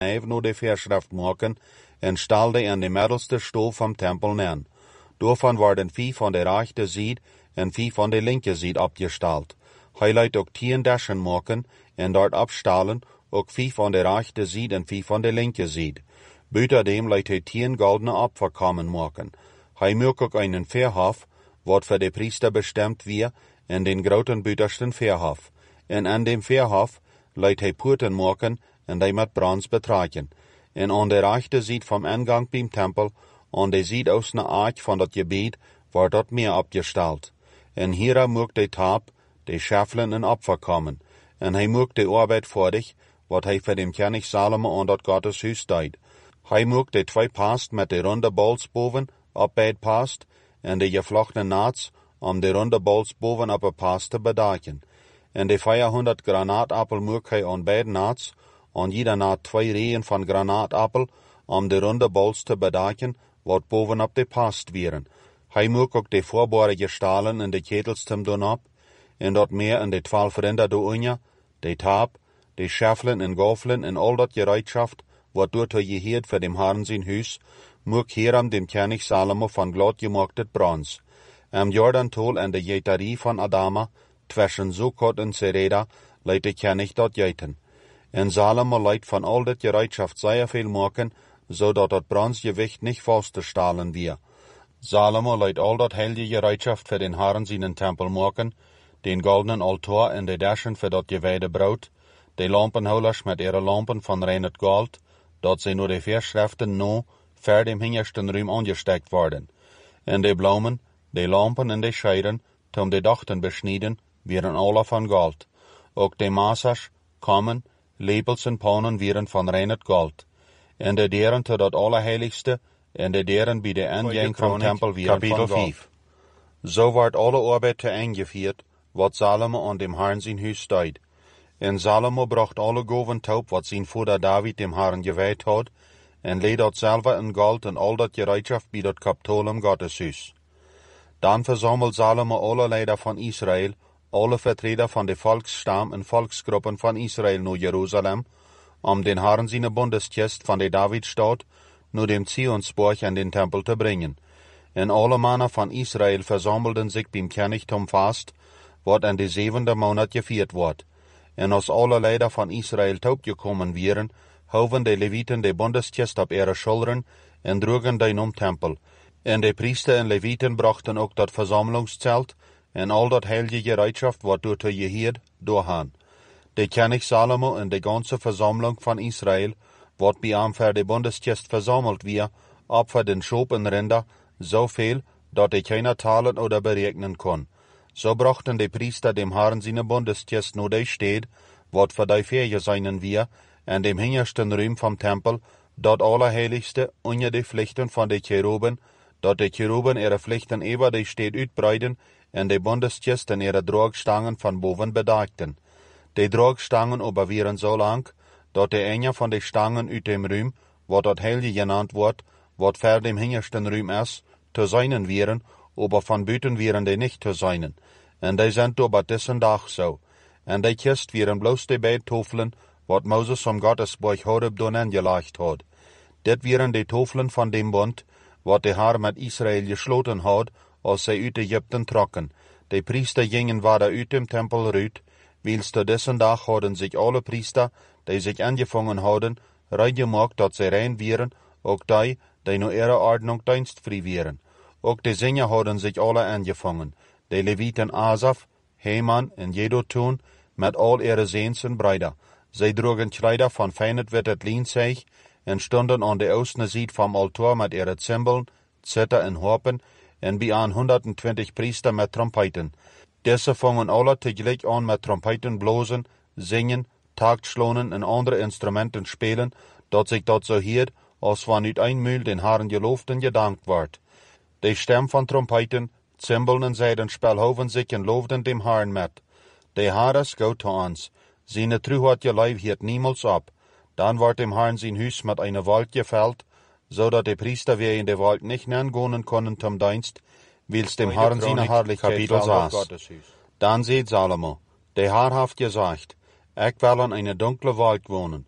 nur de Verschrift maken en stal de aan de middelste stoel vom Tempel neer. Daarvan worden 5 van de rechte zijde en 5 van de linke zijde opgesteld. Hij leidt ook 10 daschen maken en dort opstalen, ook 5 van de rechte zijde en 5 van de linke zijde. Buitendem leidt hij 10 goldene Opferkammen maken. Hij maakt ook einen Verhof, wat voor de priester bestemd weer, en den groten buitensten Verhof. En aan dem Verhof leidt hij poorten maken en die met brons betraken. En aan de rechte zijde vom ingang beim Tempel, aan de zijde aus na Arch van dat gebed, wordt dat meer opgesteld. En hiera maakt de Tab, de Schäflen en Opferkammen. En hij maakt de arbeid voordig, wat hij voor dem König Salomo aan dat Gotteshuis deed. Hij maakt de 2 Past met de runde bols boven op beid Past, en de gevlochtene naats om de runde bols boven op een Past te bedaken. En de 400 granaatappel maakt hij aan beide naats, aan jeder naad 2 reeën van granaatappel, om de runde bols te bedaken, wat boven op de Past wieren. Hij maakt ook de voorborige stalen en de ketels te doen op, en dat meer en de 12 rinder doonja, de Tab, de Schäflen en Goflen en al dat gereedschaft, wat door te geheerd voor dem Herrn zijn huis, maakt Hiram dem König Salomo van glad gemaaktet brons. Am Jordantol en de jeterie van Adama, zwischen Sukkot en Sereda, leidt de König dat jeten. En Salomo leidt van al dat gereedschaft zeer veel maken, zodat dat bronsgewicht niet vast te stalen weer. Salomo leidt al dat heilige gereedschaft voor den Herrn zijn tempel maken, den goldenen altaar en de daschen voor dat gewijde brood, de lampenhouders met ihre lampen van reinet gold, dat zij door de Verschriften no ver dem hingersten ruim angesteckt worden. En de bloemen, de lampen en de scheiden, tom de dachten besneden, waren alle van gold. Ook de maasers, kammen, lepels en pannen waren van reinet gold. En de deren tot dat allerheiligste, en de deren bij de ingang van tempel waren van gold. Zo wordt alle arbeid te eingevierd, wat Salomo aan dem Herrn zijn huis deed. En Salomo bracht alle goven taub, wat zijn vader David dem Herrn gewijd had, en leed dat zelve in gold en al dat gereedschaft bij dat Kapitolum Gotteshuis. Dan verzamelt Salomo alle leider van Israël, alle vertreter van de volksstam en volksgroepen van Israël naar Jeruzalem, om den Herrn zijn bundeskist van de Davidstad naar dem Zionsborg en den Tempel te brengen. En alle mannen van Israël verzamelden zich beim König zum Fast, wat in de 7e maand gevierd wordt. En als alle leider van Israël taub gekommen wären, houden de Leviten de bundeskist op ihre schulteren en droegen den Tempel. En de priester en Leviten brachten ook dat verzamelingszelt en al dat heilige gereedschaft wat door te geheerd doorgaan. De König Salomo en de ganze verzameling van Israël, wat bij hem voor de bundeskist verzameld weer, op voor den Schoop en Rinder, zoveel, dat hij keiner talen oder berekenen kon. So brachten de priester dem Herrn seine bundeskist nur de steed, wat voor die Ferje seinen wir, en dem hingersten ruim vom Tempel, dat allerheiligste, onder de Pflichten van de Cheruben, dat de Cheruben ihre Pflichten über de steed uitbreiden, en de bundeskist en ihre Drogstangen van boven bedaakten. De Drogstangen aber waren so lang, dat de ene van de Stangen uit dem ruim, wat dat heilige genannt wordt, wat ver dem hingersten ruim is, te seinen wären, aber von buiten wären die nicht te seinen. En die sind aber diesen Dag so. En die kist wären bloß die beid Tofelen, wat Moses vom Gottesborg Horeb doen angelegt had. Dit wären die Tofelen van dem Bund, wat de Herr met Israël gesloten had, als zij uit Egypten trokken. De priester gingen waar uit dem Tempel ruit, wils te diesen Dag hadden zich alle priester, die zich angefangen hadden, reingemaakt dat zij rein wären, ook die naar ihre Ordnung dienstvrij wären. Ook de Sänger hadden zich alle angefangen, de Leviten Asaf, Heman en Jedutun, met al ihre Seens en Brüder. Zij droegen Kleider van feinet wittet Lienzeug en stonden aan de oostene zijde vom Altar met ihre Zimbeln, Zither en Harpen en bij aan 120 priester met trompeten. Deze vangen alle tegelijk aan met trompeten blozen, zingen, taktschlonen en andere instrumenten spelen, dat zich dat zo heert, als van uit een muil den Herrn geloofd en gedankt wordt. De stem van trompeten, Zimbeln en Zeidenspel hoven zich en loofden dem Herrn met. De Herr is goed te ons. Seine Treuheit lijf hiert niemals op. Dan wordt dem Herrn zijn huis met eine Wolk geveld, zodat de priester weer in de Wolk nicht neergonen konnen zum Dienst, wils dem Herrn seine Herrlichkeit versaß. Dan seht Salomo, der Herr haft gesagt, ich will in eine dunkle Wolk wohnen.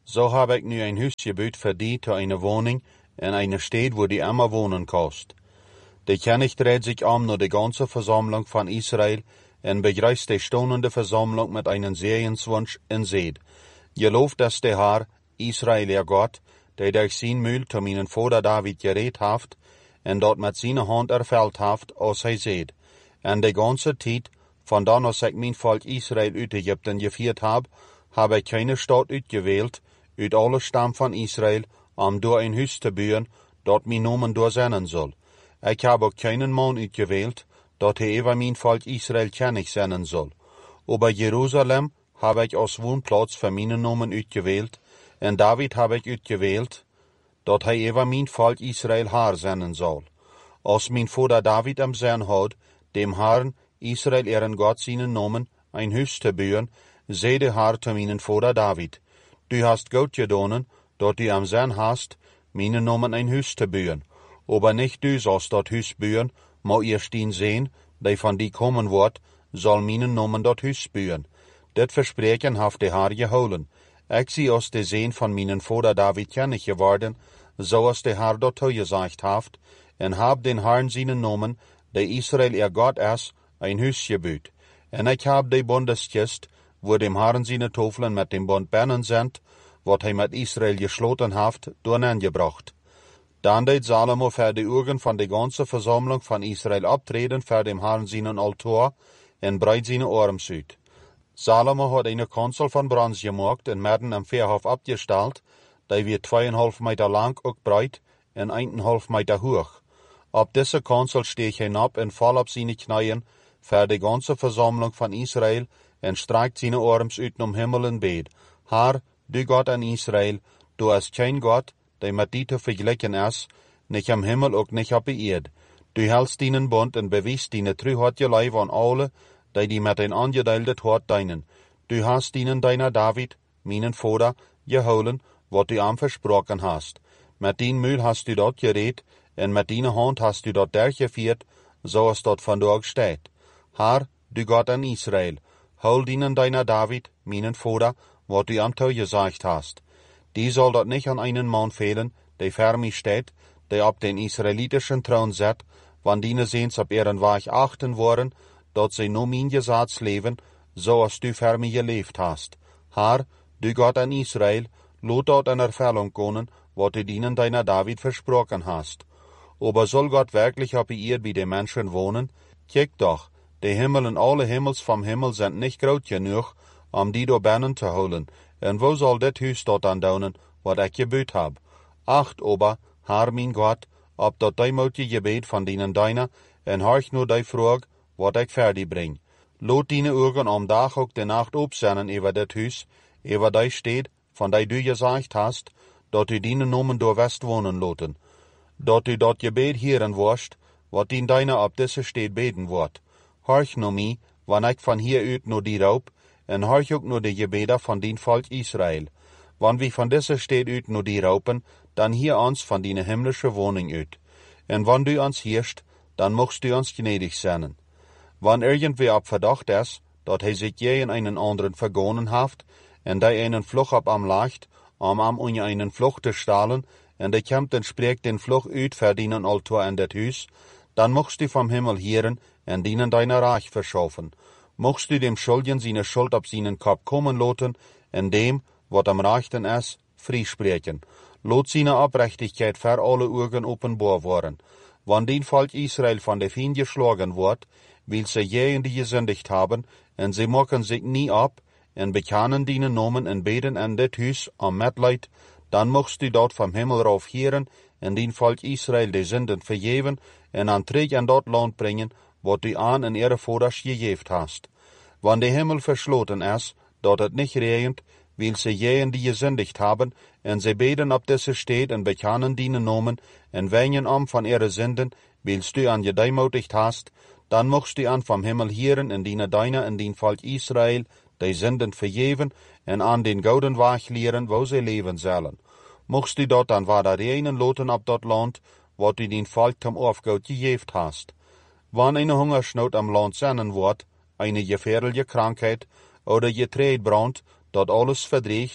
So habe ich nu ein Hus gebaut für die zu einer Wohnung in einer Stadt, wo die immer wohnen kannst. Der König dreht sich nur die ganze Versammlung von Israel und begrüßt die stonende Versammlung mit einem Segenswunsch und sagt, gelooft, dass der Herr, Israel, ihr Gott, der durch sein Mühl zu meinen Vater David geredet haft, und dort mit seiner Hand erfüllt haft, als er seht. Und die ganze Zeit, von dann als ich mein Volk Israel uit Ägypten geführt habe ich keine Stadt uitgewählt, uit alle Stamm von Israel, door ein Haus zu bauen, dort mein Namen durchsennen soll. Ich habe auch keinen Mann uitgewählt, dort er über mein Volk Israel König sein soll. Aber Jerusalem habe ich als Wohnplatz für meinen Namen uitgewählt, und David habe ich uitgewählt, dort er über mein Volk Israel Herr sein soll. Als mein Vater David am Sein hat, dem Herrn Israel ihren Gott seinen Namen ein Haus zu bauen, sei der Herr zu meinen Vater David. Du hast gut getan, dort du am Sein hast, meinen Namen ein Haus zu bauen. Aber nicht du sollst dort Haus bauen, ma ihr stehen sehen, der von die kommen wird, soll meinen Namen dort Haus bauen. Das Versprechen haft der Herr geholen. Ich sie aus der Sehn von meinen Vater David kennig geworden, so als der Herr dort gesagt haft, und hab den Herrn seinen Namen, der Israel ihr Gott ist, ein Haus gebaut. Und ich hab die Bundeskist, wo dem Herrn seine Tafeln mit dem Bund Bernen sind, wat hij mit Israel geschloten haft, durcheinandergebracht. Dann deed Salomo für die Augen von der ganzen Versammlung von Israel abtreten für dem Herrn seinen Altar und breit seine Arme süd. Salomo hat eine Kanzel von Bronze gemacht und mitten am Vorhof abgestellt, die wird 2,5 Meter lang und breit und 1,5 Meter hoch. Auf dieser Kanzel stehe ich hinab und fall auf seine Knien für die ganze Versammlung von Israel und streckt seine Arme uit um Himmel und bet. Herr, du Gott an Israel, du hast kein Gott, der mit dir zu vergleichen ist, nicht am Himmel und nicht auf der Erde. Du hältst deinen Bund und bewiest deine Treuheit Leib an alle, die mit den angedeiltet hat deinen. Du hast ihnen deiner David, meinen Vater, geholen, wat du am versprochen hast. Mit dein Mühl hast du dort geredet, und mit deiner Hand hast du dort durchgeführt, so es dort von dort steht. Herr, du Gott an Israel, hol ihnen deiner David, meinen Vater, wat du am Tau gesagt hast. Die soll dort nicht an einen Mann fehlen, der für mich steht, der auf den israelitischen Thron sitzt, wann die sehens auf ihren Weg achten wollen, dort sie nur mein Gesetz leben, so als du für mich gelebt hast. Herr, du Gott an Israel, lot dort in Erfüllung kommen, wat du ihnen deiner David versprochen hast. Aber soll Gott wirklich auf ihr wie die Menschen wohnen? Kiek doch, die Himmel und alle Himmels vom Himmel sind nicht groß genug, die do binnen zu holen. Und wo soll das Haus dort andaunen, wat ich gebaut hab? Acht aber, Herr mein Gott, ob dort dein mutige Gebet von denen deiner, und horch nur die Frage, wat ich fertig bring. Lot deine Augen am Tag auch die Nacht obsennen über das Haus, über die steht, von der du gesagt hast, dort du deinen Namen do west wohnen loten. Dort du dort Gebet hören wirst, wat din deiner ab diese steht beten wird. Horch nur mi, wann ich von hier uit nur die raub, und horch auch nur die Gebete von din Volk Israel. Wann wir von dieser Stadt uit nur die raupen, dann hier uns von deine himmlische Wohnung uit. Und wann du uns hirst, dann mochst du uns gnädig sein. Wann irgendwer ab Verdacht ist, dort er sich je in einen anderen vergonnen haft, und der einen Fluch ab am Leicht, am unter einen Fluch zu stahlen, und der kommt und spricht den Fluch uit für deinen Altar in das Haus, dann mochst du vom Himmel hören und ihnen deiner Reich verschaffen. Mochst du dem Schuldigen seine Schuld auf seinen Kopf kommen loten, und dem, wat am Rechten ist, freisprechen. Lot seine Abrechtigkeit für alle Augen offenbar worden. Wann den Volk Israel von der Feind geschlagen wird, will sie je in die gesündigt haben, und sie machen sich nie ab, und bekennen deinen Namen und beten an das Haus am Mitleid, dann mochst du dort vom Himmel rauf hören, und den Volk Israel die Sünden vergeben, und an Träg an dort Land bringen, wat du an in ihre Vaters gegeben hast. Wann der Himmel verschloten ist, dort es nicht regnet, will sie je in die gesündigt haben, und sie beten ab diese Stadt und bekennen deinen Namen, und wengen von ihre Sünden, willst du an gedeimutigt hast, dann mochst du an vom Himmel hören, und diene deiner in den Volk Israel, die Sünden vergeben, und an den gouden Weg lehren, wo sie leben sollen. Mochst du dort dann wieder reinen loten ab dort Land, wo du den Volk zum Aufgaut gegeben hast. Wann eine Hungersnot am Land sein wird, eine gefährliche Krankheit oder Getreidbrand, dort alles verdriecht,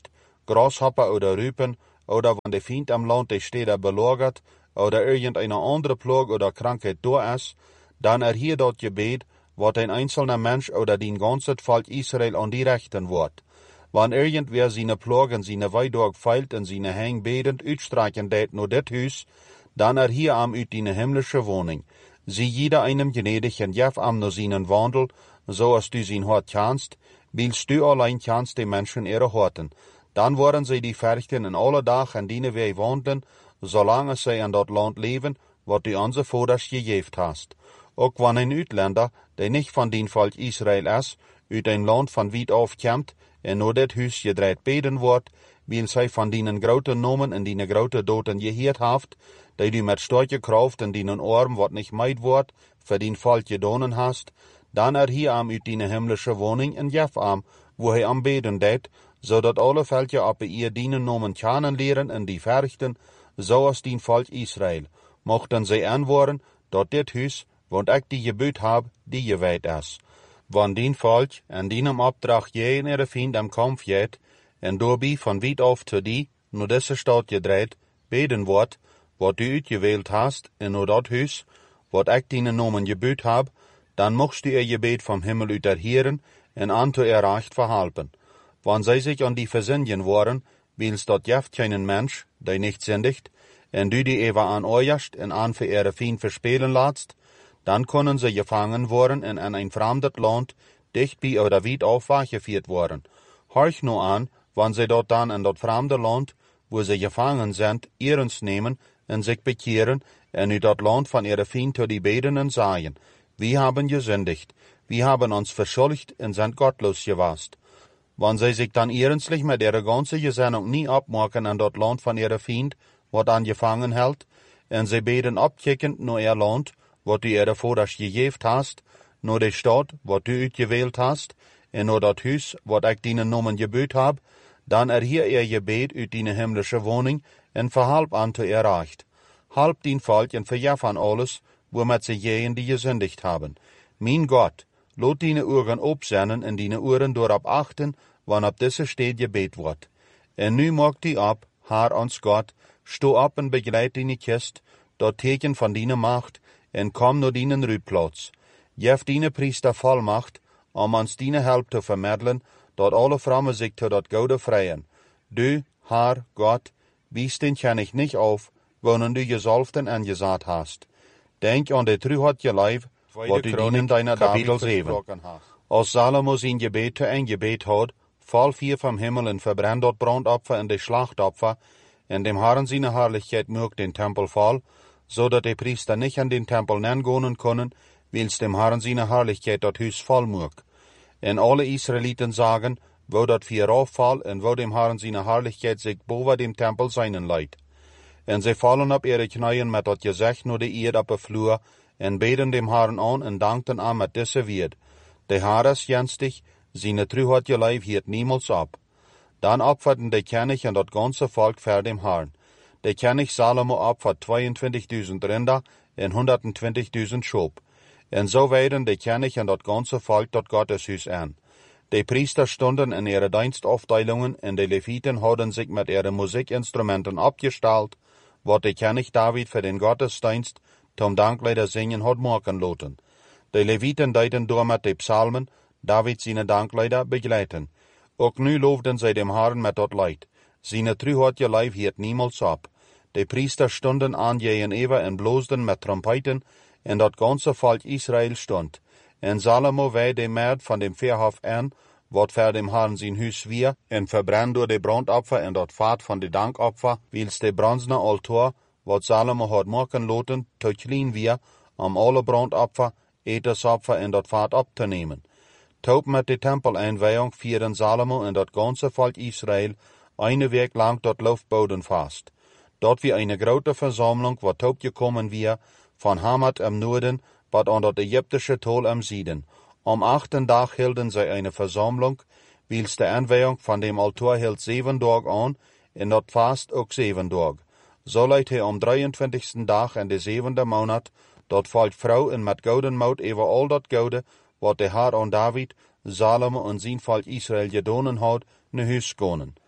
Grashopper oder Rüpen, oder wenn der Feind am Land die Städte belagert, oder irgendeine andere Plage oder Krankheit da ist, dann hier dort Gebet, wat ein einzelner Mensch oder den ganzen Volk Israel an die Rechten wird. Wann irgendwer seine Plagen, seine Weidorg feilt und seine Hang betend uitstreichen deit nur det Hus, dann hier am ut die himmlische Wohnung. Sie jeder einem gnädig und jef am nur seinen Wandel, so als du sein Hort kannst, willst du allein kannst die Menschen ihre Horten. Dann worden sie die Ferchten in alle Dach an denen wir wandeln, solange sie an dort Land leben, wat du unser Vaters gegeben hast. Auch wenn ein Utländer, der nicht von den Volk Israel ist, uit ein Land von weit auf kommt, en nur det Hus gedreht beten wird, weil sie von denen groten Nomen en denen grote Doten gehört haft, die du mit starke Kraft in denen Arm wat nicht meid wird, für den Volk gedonen hast, dann hier am uit denen himmlische Wohnung in Jefam, wo am beten det, so dat alle Völker ab ihr denen Nomen kennenlernen in die Ferchten, so als den Volk Israel, mochten sie anworden, dort det Hus, want ik die gebüt hab, die geweiht is. Wann den Volk en dienem Opdracht je in ihre Feind am Kampf jet, en doorbi van weit auf zu die, nur diese Stadt gedreht, beten wordt, wat du uitgewählt hast, en nur dat Hus, wat ik dienen Nomen gebüt hab, dann mochst du ihr Gebet vom Himmel uterhieren en an zu ihr Recht verhalten. Wann sie sich an die versinnen worden, wils dort jeft keinen Mensch, der nicht sündigt, en du die Eva an euerst en an für ihre Feind verspelen latst, dann können sie gefangen worden und in ein fremdes Land dicht bei oder weit auf weggeführt worden. Horch nur an, wann sie dort dann in das fremde Land, wo sie gefangen sind, ihrens nehmen und sich bekehren und in das Land von ihrer Feind zu die Betenden sagen, wir haben gesündigt, wir haben uns verschuldigt und sind gottlos gewast. Wann sie sich dann ihrenslich mit ihrer ganzen Gesinnung nie abmachen an das Land von ihrer Feind, wat an gefangen hält, und sie beten abkickend nur ihr Land, wat du ihre Vaters gegeben hast, nur die Stadt, wat du uitgewählt hast, en nur dat Hus, wat ich deinen Nomen gebüt hab, dann hier ihr Gebet uit die himmlische Wohnung, en verhalb an zu ihr Recht. Halb den Volk en verjaf an alles, womit sie jehen, die gesündigt haben. Mein Gott, lot deine Ohren opsennen en deine Ohren dorab achten, wann ab diese steht Gebet wird. En nu mag die ab, Herr uns Gott, sto ab en begleit deine Kist, dort Teken von deine Macht, en kom nur dienen Rüdplatz. Jef diene Priester Vollmacht, ons diene help te vermiddelen, dat alle Frauen sich zu dat Gode freien. Du, Herr, Gott, wies den ken ich nicht auf, wonen du gesalften angesaat hast. Denk an de Truhat je Leib, wat du dienen deiner Kapitel 7. Als Salomo sein Gebet zu ein Gebet hat, fall 4 vom Himmel en verbrennt dat Brandopfer en de Schlachtopfer, en dem Herrn seine Herrlichkeit mögt den Tempel fall, so dat die Priester nicht an den Tempel nangehen können, wils dem Herrn seine Herrlichkeit dat Hus voll mög. En alle Israeliten sagen, wo dat vier auffall en wo dem Herrn seine Herrlichkeit sich boven dem Tempel seinen leid. En sie fallen op ihre Knien mit dat Gesicht nur die Erde op de Flur en beten dem Herrn an en dankten an mit diese Wied. De Herr ist jenstig, seine Truheit je Leib hielt niemals ab. Dann opferten de König en dat ganze Volk vor dem Herrn. De König Salomo opfert 22.000 Rinder en 120.000 Schob. En so weiden de König en dat ganze Volk dat Gotteshuis an. De Priester stunden in ihre Dienstaufteilungen en de Leviten hadden sich mit ihren Musikinstrumenten abgestellt, wat de König David für den Gottesdienst zum Danklieder singen hat machen lassen. De Leviten deuten door mit de Psalmen, David seine Danklieder begleiten. Ook nu loofden zij dem Herrn met dat Leid. Seine Truheit je Leib hielt niemals ab. De Priester stunden an gegenüber en bloosden met Trompeten, en dat ganze Volk Israel stund. En Salomo wei de Merd van dem Verhof an, wat ver dem Herrn zijn Hus wir, en verbrennt door de Brandopfer en dat Vaat van de Dankopfer, wils de bronzene Altar, wat Salomo had maken laten, te klein wir, om alle Brandopfer, Etersopfer en dat Vaat op te nemen. Taub met de Tempeleinweihung vieren Salomo en dat ganze Volk Israel eine Week lang dat Laufboden vast. Dort wie eine grote Versammlung, wat taub gekommen wir, von Hamat im Norden, wat an dat ägyptische Tol am Süden. Am 8. Tag hielden sie eine Versammlung, wils de Anweihung von dem Altar hielt 7 Tage an, en dat Fast ook 7 Tage. So leidt hij am 23. Tag in de 7. Monat, dat valt Frau en met gouden mout over al dat gouden, wat de Herr an David, Salomo en zijn volk Israel gedonen had, ne huis konen.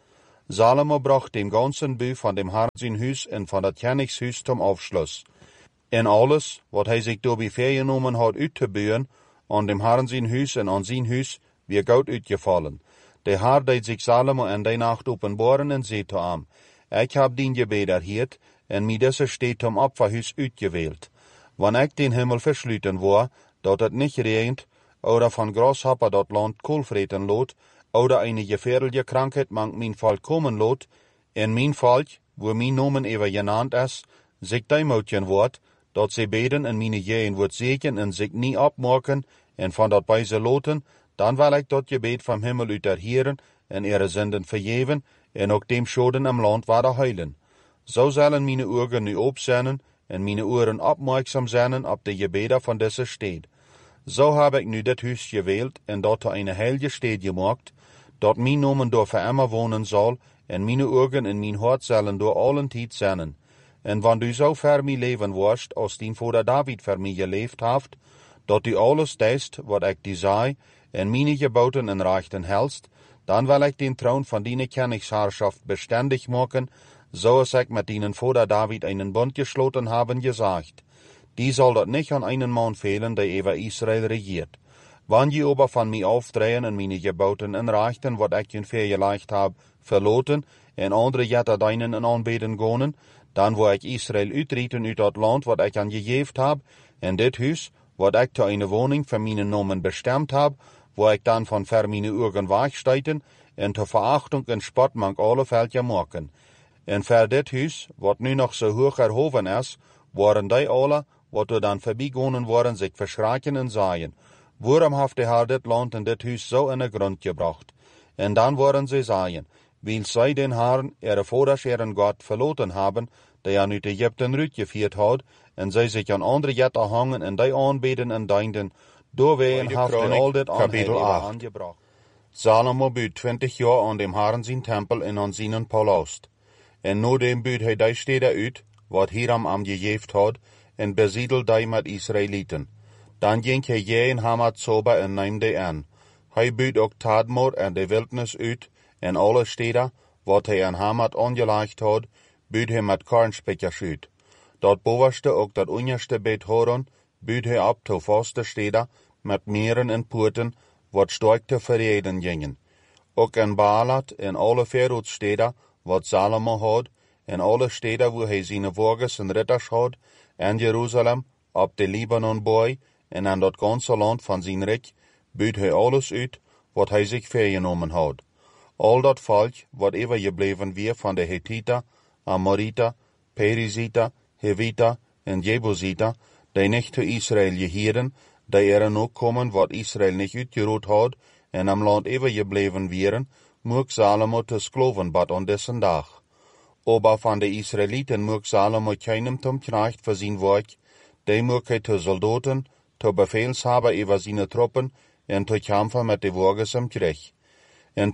Salomo bracht dem ganzen Bü von dem Herrn sein Hus en von dat Königshus zum Aufschluss. En alles, wat hij zich door vergenomen had uit te bouwen, aan dem Herrn zijn Hus en aan zijn Hus, weer goud uitgevallen. De Herr deed zich Salomo en die Nacht openbaren en zei te hem, ik heb dien gebed erhiert, en mij deze steed om Opferhus uitgewählt. Wanneer ik den Himmel versluiten wou, dat het niet regent, oder van Grashopper dat Land koolvreten lot, oder eine gefährliche Krankheit mang mijn volk komen lot, en mijn volk, wo mijn nomen even genannt is, zich duimoutjen wordt, dat ze beden en mijn jeën wordt zegen en zich niet opmaken, en van dat bij ze loten, dan wil ik dat gebed vom Himmel uit erheren en ihre Sünden vergeven, en ook dem Schoden am Land wieder heilen. So zullen meine Augen nu opzenden en meine Ohren opmerksam zijn op de gebeden van deze stad. So heb ik nu dit huis gewählt en dat eine heilige stad gemaakt, dat mijn nomen door voor immer wonen zal, en meine Augen en mijn hart zullen door allen tijd zijn. En wanneer du zo ver mij leven worst, als dien vader David voor mij geleefd heeft, dat du alles deist, wat ik die zei, en meine geboten en rechten helst, dan wil ik den troon van die Königsherrschaft beständig maken, zoals ik met ihnen vader David einen Bund geschloten haben gesagt. Die soll dat nicht an einen Mann fehlen, der über Israel regiert. Wann je aber von mir aufdrehen en meine geboten en rechten, wat ik hun vergeleicht hab, verloten, en andere jetter deinen en aanbeden gonen, dan wo ik Israel uitrieten uit dat land, wat ik aan gegeven hab, en dit huis, wat ik te eine woning voor mijn nomen bestemd hab, wo ik dan van ver meine Augen wegsteiten, en ter Verachtung en Spott mang alle Veltje maken. En voor dit huis, wat nu nog zo hoog erhoven is, waren die alle, wat er dan voorbijgonen waren, zich verschraken en zeien, waarom heeft de Herr dit land en dit huis zo in de grond gebracht? En dan waren ze zeien, weil zij den Herrn, ihre Voders, ihren Gott, verloten haben, der aan uit Egypten uitgevierd had, en zij zich aan andere jetten hangen en die aanbeden en dienden, doorwegen heeft hij al dit aangebracht. Salomo buut 20 jaar aan dem Herrn zijn tempel en aan zijn palast. En no dem buut hij die steden uit, wat Hiram am gegeven had, en besiedelt die met Israëlieten. Dan ging hij jeen Hamat Zoba en neemde aan. Hij buut ook Tadmor en de wildnis uit, en alle steden, wat hij aan Hamat aangelegd had, buut hij met kornspikkers uit. Dat bovenste ook dat onderste Beit Horon, buut hij op to vaste steden, met meren en poorten, wat sterk te verreden gingen. Ook in Baalat en alle Verrootsteden, wat Salomo had, en alle steden wo hij zijn wagens en ritters had, en Jeruzalem, op de Libanonboy, en aan dat ganze land van zijn rijk, buut hij alles uit, wat hij zich vergenomen had. Al dat volk, wat ever gebleven weer van de Hethiter, Amoriter, Periziter, Heviter en Jebusiter, die niet te Israël gehieren, die er ook komen wat Israël niet uitgeroot had, en am land ever gebleven wieren, moek Salomo te skloven bad aan dessen dag. Aber van de Israëlieten moek Salomo keinem zum Knecht voor zijn werk, die moek hij te soldaten, te befehlshaber over zijn troppen, en te kämpfer met de wagens im Krieg. In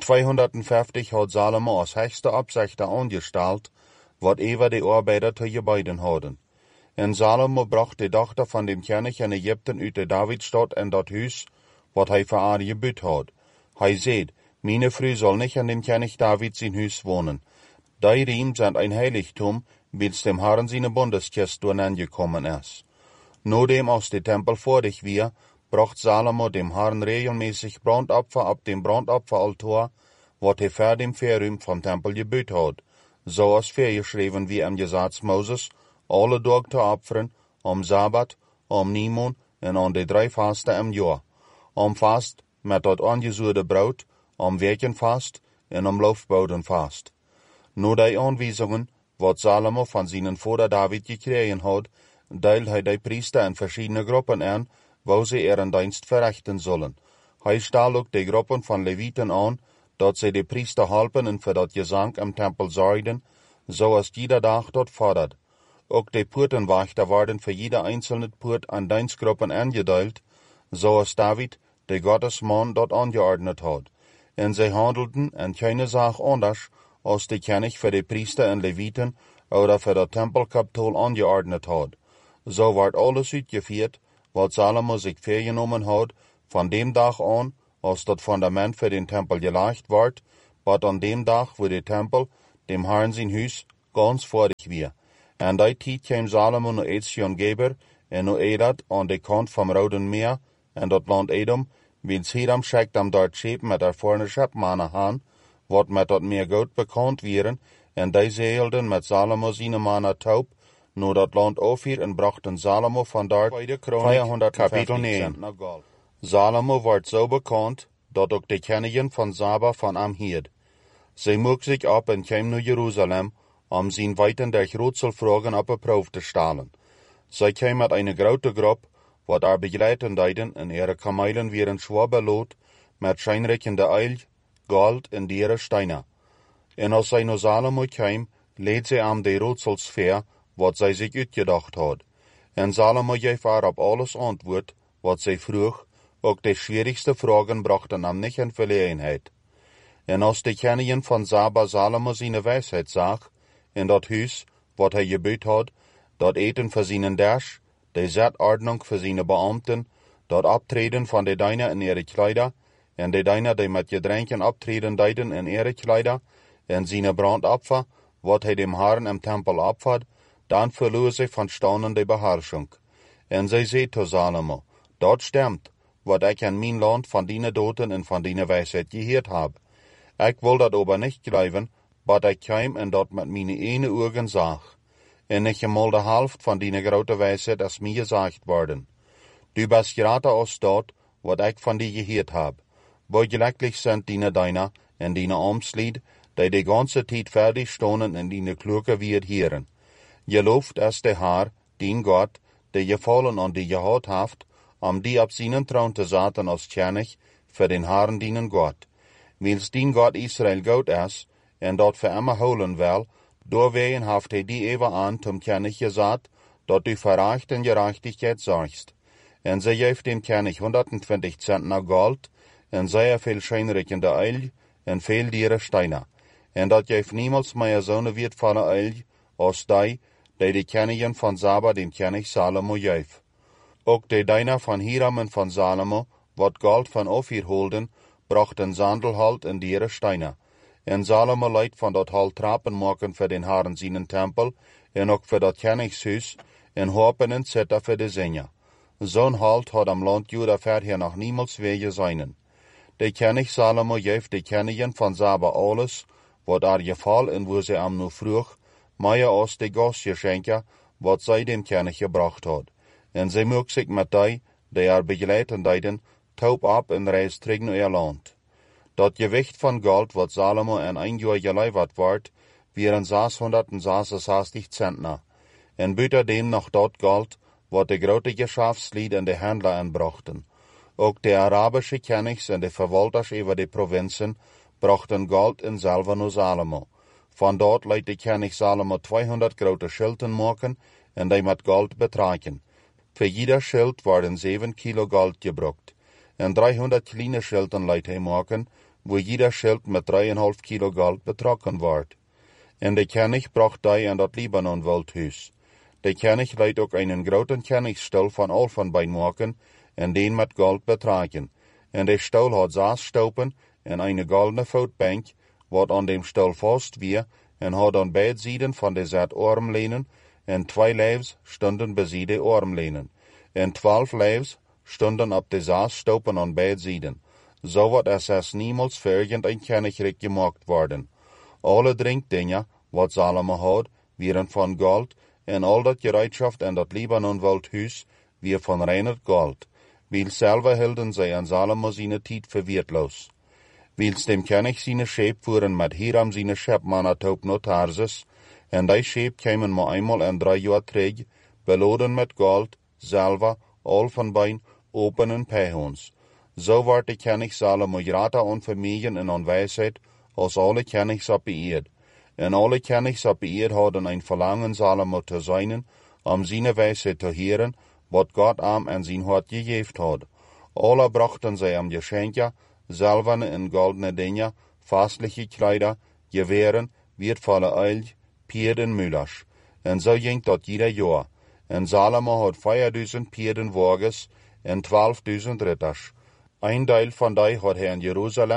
250 had Salomo als höchste Absichter angestalt, wat over de Arbeiter te gebeuren hadden. En Salomo bracht de dochter van dem König in Egypten uit de Davidstad en dat huis, wat hij voor haar gebuut had. Hij zei, meine Frau soll nicht an dem König David sein Huis wohnen. Die Riem sind ein Heiligtum, wils dem Herrn seine Bundeskist durchangekommen ist. Nachdem aus dem Tempel fertig war, bracht Salomo dem Herrn regelmäßig Brandopfer ab dem Brandopferaltar, wat er vor dem Verrüm vom Tempel gebüht hat, so als vorgeschrieben wie im Gesetz Moses, alle Tage te opferen, am Sabbat, am Niemon en aan de 3 Fasten im Jahr. Am Fast met dat aangezuurde brood, am Wekenfast en am Laufboudenfast. Na die aanwijzingen, wat Salomo van zijn vader David gekregen had, deelt hij de priester in verschiedene groepen aan, wo ze ihren dienst verrichten zullen. Hij stelt ook de groepen van Leviten aan, dat ze de priester helpen en voor dat gezang im Tempel zorgden, zoals jeder dag dat fordert. Ook de poortenwachter worden voor jede einzelne poort aan dienstgroepen aangedeeld, zoals David, de Gottesman, dat angeordnet had. En zij handelten en keine Sache anders, als de König voor de priester en Leviten oder voor dat Tempelkapitol angeordnet had. Zo wordt alles uitgeführt, wat Salomo zich vergenomen had, van dem dag aan, als dat Fundament für den Tempel gelegt wordt, wat an dem Tag, wo der Tempel, dem Herrn sein Hus, ganz fertig wir. En die tijd kwam Salomo naar Etzion Geber, en naar Edat, aan de kant van Roden Meer, en dat land Edom, wils Hiram schickt am dort Schip met der vorne Schepmannen aan, wat met dat meer goed bekend wieren, en die zeilden met Salomo zijn mannen taub, naar dat land Ophir en brachten Salomo van dort 400 Kapitel 9. Salomo wordt zo bekend, dat ook de Königin van Saba van am hield. Zij moeg zich op en kwam naar Jeruzalem, om zijn weiten der Grutselfragen op een proef te stellen. Zij kwam met een grote groep, wat haar begeleiten deiden, en ihre kamelen wieren schwer beloot, met schijnrijkende eil, gold en dieren steinen. En als zij naar Salomo kwam, leed zij aan de Rutselsfeer, wat zij zich uitgedacht had. En Salomo gaf haar op alles antwoord, wat zij vroeg, ook de schwierigste vragen brachten hem niet in verlegenheid. En als de Königin van Saba Salomo zijn wijsheid zag, in dat huis, wat hij gebuut had, dat eten voor zijn dash, de zetordnung voor zijn beambten, dat optreden van de deiner in ihre kleider, en de deiner die met gedränken optreden deiden in ihre kleider, en zijn brandopfer, wat hij dem Herrn im Tempel opfert, dan verloor zij van staunen de beherrschung. En zij zei tot Salomo, dat stimmt, wat ik in mijn land van die doten en van die wijsheid gehoord heb. Ik wil dat aber niet geloven, wat ik kwam en dat met mijn ene ogen zag. En nicht einmal de helft van die grote wijsheid als mir gesagt worden. Du bist greater als dat, wat ik van die gehoord heb. Beugelijk sind die deiner en die Amtslied, die de ganze tijd fertig stonden en die kloeke weer hieren. Je looft es de Herr, dien Gott, die gefallen an die gehad haft, die op seinen Thron te zaten als König, für den Herrn dienen Gott. Wils dien Gott Israel goed is, en dat für immer holen will, doorwegen haft hij die even aan zum König gesagt, dat du für Recht en Gerechtigkeit sorgst. En zij geeft dem König 120 Zentner Gold, en sehr viel scheinrijkende Eil, en veel dieren Steine. En dat geeft niemals meer zo'n wertvolle Eil, als die de Königin van Saba dem König Salomo geeft. Ook de Deiner van Hiram en van Salomo, wat Gold van Ophir holden, brachten Sandelhalt en dieren Steine. En Salomo leidt van dat halt trappen maken voor den Herrn zijn tempel, en ook voor dat Königshuis, en hopen en zetten voor de Sänger. Zo'n halt had am land Juda verder nog niemals weer zijn. De König Salomo geeft de Königin van Saba alles, wat haar geval en wo ze am nu vroeg, meer als de gastgeschenke, wat zij dem König gebracht had. En zij mocht zich met die haar begeleiten deiden, taub op en reis terug naar ihr land. Dat gewicht van gold, wat Salomo in een jaar geleverd wordt, waren 666 Zentner. En buiten dem nog dat gold, wat de grote geschäftslied en de handler aanbrachten. Ook de Arabische Königs en de verwalters over de provinzen brachten gold en zilver naar Salomo. Van dort liet de König Salomo 200 grote schilden maken en die met gold betraken. Für jeder Schild worden 7 Kilo Gold gebruikt. En 300 kleine Schilden liet hij maken, wo jeder Schild met 3,5 Kilo Gold betrokken wordt. En de König bracht die in dat Libanon-Waldhuis. De König liet ook einen groten Königsstuhl van Elfenbein maken en den met Gold betraken. En de stoel had 6 stopen en eine goldene voetbank, wat aan dem stoel vast wie, en had aan beide zijden van de zet armlenen, en 2 lijfs stonden bij de armlenen, en 12 lijfs stonden op de 6 stopen aan beide zijden. Zo wordt es niemals voor irgendein Königreich gemaakt worden. Alle drinkdingen, wat Salomo had, waren van gold, en al dat gereedschaft en dat Libanon-Waldhuis, weer van reiner gold. Wils selber hielden zij aan Salomo zijn tijd voor wertloos. Wils dem König zijn scheep voeren met Hiram zijn schepmannen taub naar Tarsus, en die scheep kwamen maar eenmaal in 3 jaar terug, beladen met gold, zilver, Elfenbein, open en pechhons. Zo wordt de König Salomo greater aan vermogen en aan wijsheid, als alle Königs op de eerd. En alle Königs op de eerd hadden een verlangen Salomo te zijn, zijn wijsheid te heren, wat God am en zijn hart gegeven had. Alle brachten zij am geschenke, zilverne en goldene dingen, fastliche Kleider, geweren, wertvolle Eil, Pferden, Müllers. En zo ging dat jeder jaar. En Salomo had 4000 Pferdenwagens en 12.000 ritters. Een deel van die had hij in Jeruzalem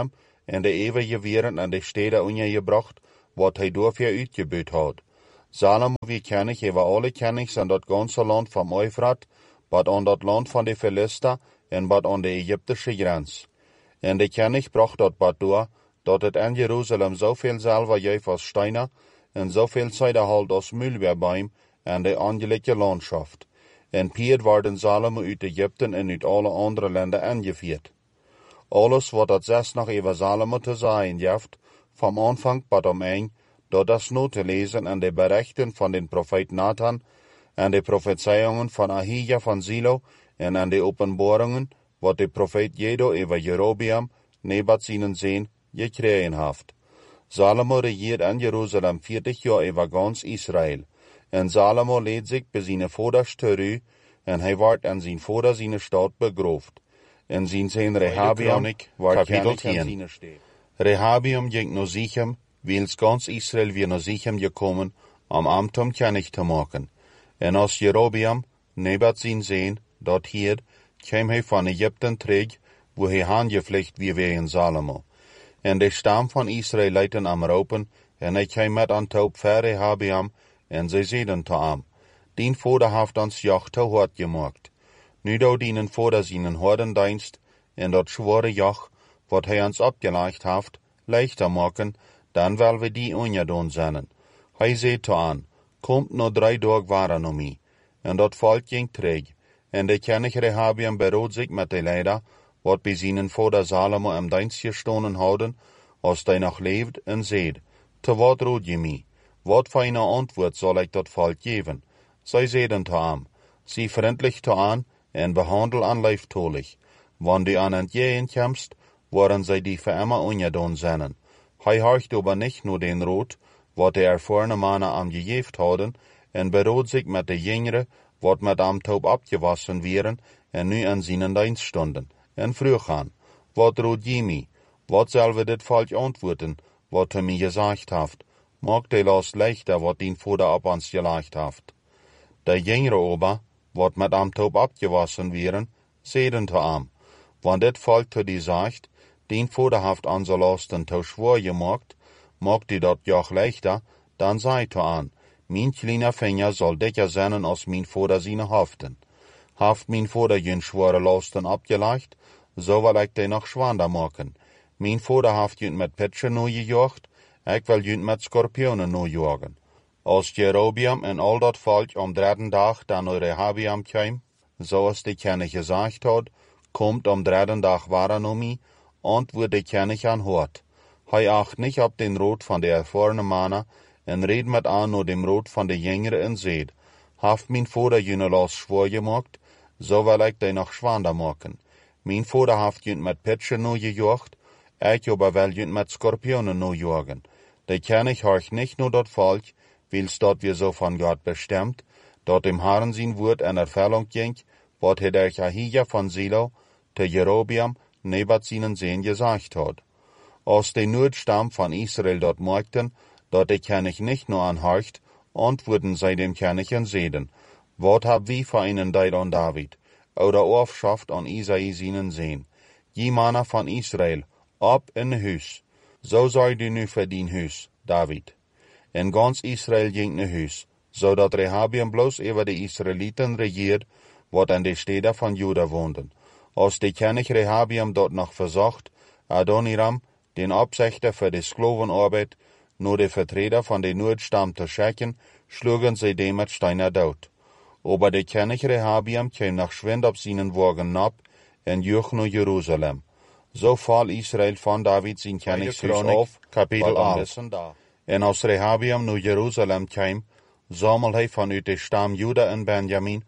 en de eeuwige wereld en de steden gebracht, wat hij dafür uitgebuut had. Salomo wie König über alle Königs an dat ganze Land vom Euphrat, bad an dat Land von de Philister en bad an de ägyptische Grenz. En de König bracht dat bad door, dat het in Jerusalem zoveel selber geef als Steine en zoveel Zijde halt als Mühlbeerbeim en de angelegde Landschaft. En Piet worden Salomo uit Egypten en uit alle andere Länder angevierd. Alles wat dat zes nog over Salomo te zijn heeft, vom Anfang bad am Eng, dat is nu te lezen in de berichten van den profeet Nathan en de prophezeiungen van Ahija van Silo en aan de openbaringen wat de profeet Jedo over Jerobeam, Nebat zijn zeen, gekregen heeft. Salomo regiert in Jerusalem 40 jaar over ganz Israël. En Salomo leed zich bij zijn vaders terug en hij werd in zijn vader zijn stad begroofd. En zijn Rehabiam werd kapitel 10. Rehabiam ging naar Sichem, wils ganz Israël weer naar Sichem gekommen, om Amtom König te maken. En als Jerobeam, Nebat zijn zeen, dat hier, kwam hij van Egypten terug, wo hij aangevlucht wie wegen Salomo. En de stam van Israël leidden am ropen, en hij kwam met aan top voor Rehabiam, en zij zeiden te hem, dien vader heeft ons jacht te hard gemaakt. Nu do dienen vader zijn hordendienst, en dat zware jacht, wat hij ons opgelegd heeft, leichter maken, dan wel we die ongedaan zijn. Hij zei te aan, komt no 3 dagen waren naar mij. En dat volk ging terug. En de König Rehabiam berood zich met de leider, wat bij zijn vader Salomo im dienst gestonden houden, als hij nog leeft, en zeid, te wat rood je mij? Wat voor een antwoord zal ik dat volk geven? Zij zeiden te hem, zie vriendelijk te aan, en behandel aan lieftolig. Wanneer du aan het jeen komst, worden zij die voor immer ongedaan zijn. Hij horcht aber nicht nur den Rot, wat de ervorne mannen am gegeeft hadden, en berood zich met de jongeren, wat met am taub abgewassen wären, en nu in zijn dienst stonden, en vroeg aan, wat rood je mij? Wat zal we dit volk antwoorden, wat hij mij gezegd heeft? Maak de last leichter, wat dien vader op ons gelegd heeft. De jongeren aber, wat met am taub abgewassen wären, zeiden te am, want dit volk te die zegt, dien vader heeft onze lasten te schwor gemaakt, maakt die dat joch leichter, dan zei te aan, mijn kleine vinger zal dikker zijn als mijn vader zijn hoofden. Heeft mijn vader geen schwere lasten opgelegd, zo wil ik die nog zwaarder maken. Mijn vader heeft junt met pitchen nu gejaagd, ik wil junt met scorpionen nu jagen. Als Jerobeam en al dat volk om 3 dag dan naar Rehabiam kwam, zoals de König gezegd had, komt om 3 dag waren naar mij, antwoord de König aan hoort. Hij acht niet op den Rot van de ervorne mannen, en reed met aan naar dem Rot van de jongeren en zeid, heeft mijn vader jullie los schwor gemaakt, zo wil ik die nog zwaarder maken. Mijn vader heeft jullie met pitchen nu gejaagd, ik aber wil jullie met scorpionen nu jagen. De König horcht nicht nur dat volk, wils dat wir so von Gott bestemmt, dat dem Herrn sein Wort in Erfüllung ging, wat hij durch Ahija van Silo, te Jerobeam, Nebat seinen Seen gesagt hat. Als de Noordstam van Israël dat merkten, dat de König nicht nur anhorcht, antwoorden zij dem König en zeiden, wat hab wie voor einen Deid an David, oder Aufschaft an Isai seinen Seen, je Männer van Israël, op in huis, zo zou du nu voor dien huis, David. En ganz Israël ging naar huis, zodat Rehabiam bloos over de Israëlieten regiert, wat in de steden van Juda woonden. Als de König Rehabiam dat nog verzocht, Adoniram, den opzichter voor de Sklovenarbeid, nur de Vertreter van de Noordstam te schicken, schlugen zij dem met Steiner dood. Aber de König Rehabiam kwam nog schwind op zijn wagen op en joeg naar Jeruzalem. Zo val Israël van David zijn koningshuis af, kapitel 11. En als Rehabiam naar Jeruzalem kwam, zamelde hij vanuit de stam Juda en Benjamin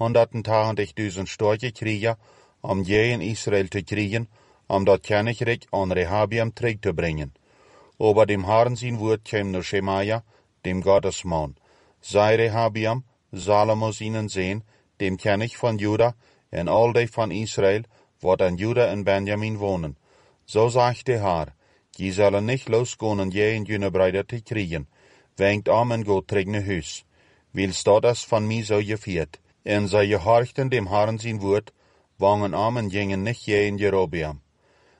180.000 sterke Krieger, om je in Israël te kriegen, om dat koninkrijk aan Rehabiam terug te brengen. Aber dem Herrn sein Wort kwam naar Schemaja, dem Gottesmann. Sei Rehabiam, Salomo seinen Seen, dem König von Juda, en al die van Israël, wat in Juda en Benjamin wohnen. So sagt der Herr, je zullen nicht losgehen je in jene Brüder te kriegen, wenkt am en go terug naar huis. Wils dat is van mij zo gevierd. En zij gehorchten dem Herrn sein Wort, wangen am en gingen nicht je in Jerobeam.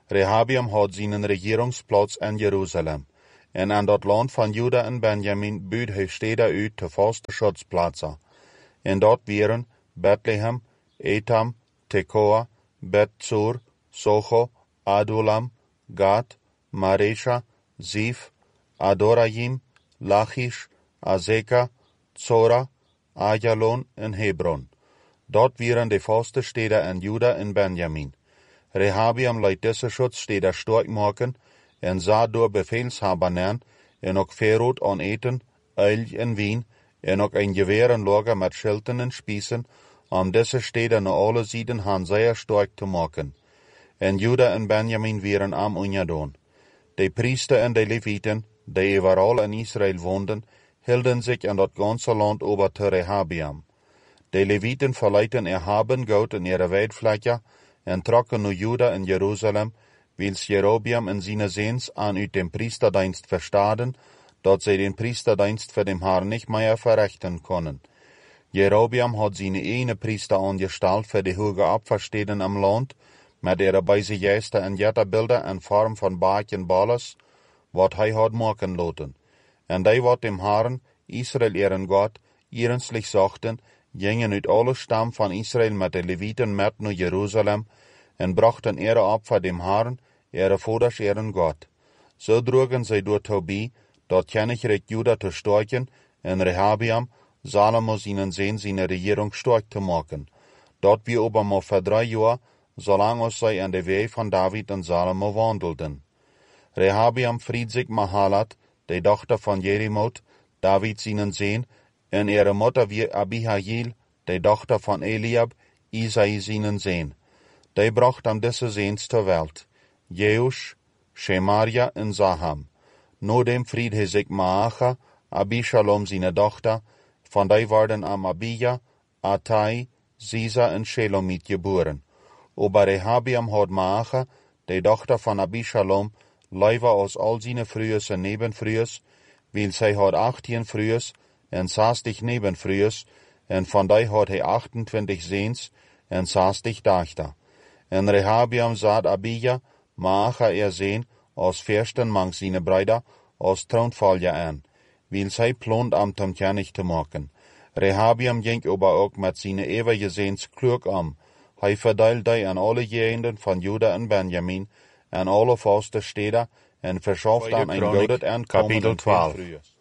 Rehabiam had zijn regeringsplaats in Jeruzalem. En aan dat land van Juda en Benjamin buit hij steden uit te vaste schutsplaatsen. En dat waren Bethlehem, Etam, Tekoa, Bethsur, Socho, Adulam, Gad, Maresha, Zif, Adorayim, Lachish, Azeka, Zora, Ajalon en Hebron. Dat waren de vaste steden in Juda en Benjamin. Rehabiam liet deze schutssteden sterk maken en zat door befehlshabern en ook verrood aan eten, uil en wien en ook een geweer en lager met schilten en spiezen om deze steden naar alle zijden han zeer sterk te maken. En Juda en Benjamin waren am ungedaan. De priester en de levieten, die overal in Israël woonden, hielden zich in dat ganze land over te Rehabiam. De levieten verleidden erhaben goud in ihre weidvlekken en trokken naar Juda en Jeruzalem, wils Jerobiam en zijn zoons aan uit dem priesterdienst verstaden, dat zij den priesterdienst voor dem Herrn nicht mehr verrichten konden. Jerobiam had zijn ene priester aangesteld voor de hoge opversteden am land, met ihre beise gäste en jetterbeelden in vorm van baak en balles, wat hij had maken laten. En die wat dem Herrn, Israël ihren God, ernstig zochten, gingen uit alle stam van Israël met de Leviten met naar Jeruzalem en brachten ihre Opfer dem Herrn, ihre Vaters ihren God. So droegen zij door Tobie, dat Königreich Juda te stärken, en Rehabiam, Salomo seinen Sohn seine Regierung stark te maken. Dat wir aber mal für 3 Jahre, solange zij in de Weg van David en Salomo wandelten. Rehabiam fried sich Mahalat, de dochter van Jerimoth, David seinen Sohn, en ihre Mutter wie Abihail, de dochter van Eliab, Isai seinen Sohn. Die brachten diese Sohns zur Welt, Jeusch, Shemaria en Zaham. Nodem fried hij zich Maacha, Abishalom seine dochter, van die werden Amabia, Atai, Sisa en Shelomit geboren. Aber Rehabiam had Maacha, de dochter van Abishalom, liever als al zijn vrouwen en nebenvrouwen, weil zij had 18 vrouwen en 60 nebenvrouwen, en van die had hij 28 zoons en 60 dochter. En Rehabiam zat Abia, Maacha Zoon, als Fürsten mang seine Brüder, als Thronfolger an, weil zij plont am zum König te maken. Rehabiam ging aber ook met seine ewige Zoons klug Hij verdeelt die aan alle gegenden van Juda en Benjamin, en alle vaste steden, en verschaft dan een gouden aankomen. Kapitel 12.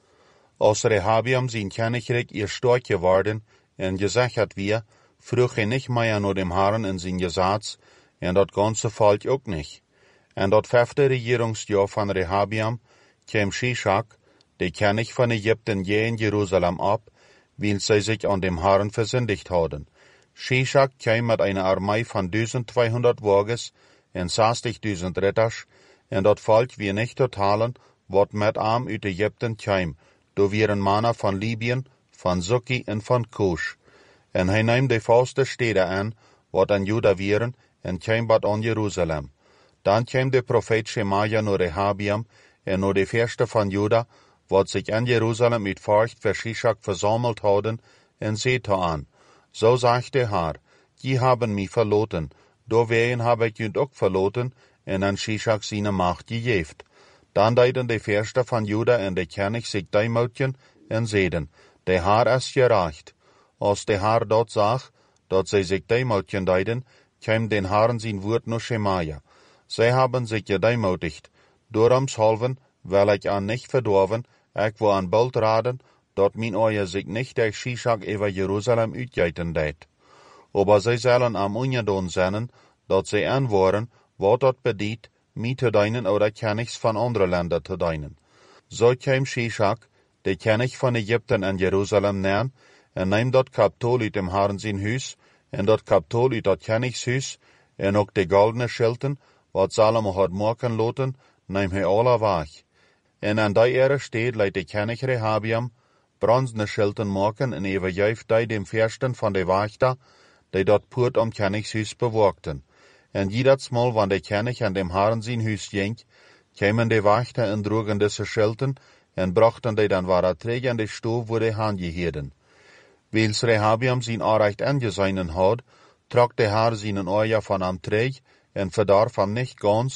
Als Rehabiam zijn Königreich ihr stark geworden, en gezegd had wir, vroeg hij nicht mehr naar dem Herrn in zijn Gesetz, en dat ganze Volk ook nicht. En dat 5e Regierungsjahr van Rehabiam kwam Shishak, de König van Ägypten, je in Jerusalem ab, weil zij sich an dem Herrn versündigt hadden. Shishak kwam met einer Armee van 1200 Wagens en 60.000 Ritters, en dat Volk wie nicht totalen, wat met arm uit Ägypten kwam, do waren Männer van Libyen, van Suki en van Kush. En hij nam de vaste steden aan, wat aan Juda waren, en kwam bad aan Jeruzalem. Dan kwam de profeet Shemaja naar Rehabiam, en naar de Fürsten van Juda, wat zich in Jeruzalem uit Furcht für Shishak versammelt hadden, en zeete aan. So sagt der Herr, die haben mich verloten, doorwegen habe ich jünd ook verloten, en an Shishak seine Macht gegeben. Dan deiden de Fürsten van Juda en de König sich deimoutjen, en zeiden, der Herr ist gerecht. Als der Herr dort zag, dat zij sich deimoutjen deiden, kwam den Herrn zijn woord naar Shemaja. Zij haben sich gedemoutigt, dooromshalven, weil ich an nicht verdorven, ich wo an bald raden, dat min oje sich nicht durch Shishak über Jerusalem uitgeiten deed. Aber zij zullen am ungedaan zijn, dat zij aanworen, wat dat bediet, mij te deinen oder Königs van andere Länder te deinen. So kwam Shishak, de König van Ägypten en Jerusalem nean, en neem dat Kapitol uit dem Herrn zijn huis, en dat Kapitol uit dat Königshuis, en ook de goldene Schilten, wat Salomo had maken laten, neem hij alle weg. En aan die ere steed leidt de König Rehabiam bronzene Schilten maken en overgeeft die dem Fürsten van de Wächter, die dat poort om Königshuis bewaakten. En jedes Mal, wann de König an dem Herrn zijn huis ging, kämen de Wächter en droegen deze Schilten, en brachten die dan ware träg in de Stoof, wo de hangeheden. Wils Rehabiam zijn Aanrecht angeseinen had, trok de Herr seinen Oja van am träg, en verdarf am nicht ganz,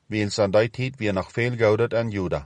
wiens an die tijd weer nog veel goudet en Juda.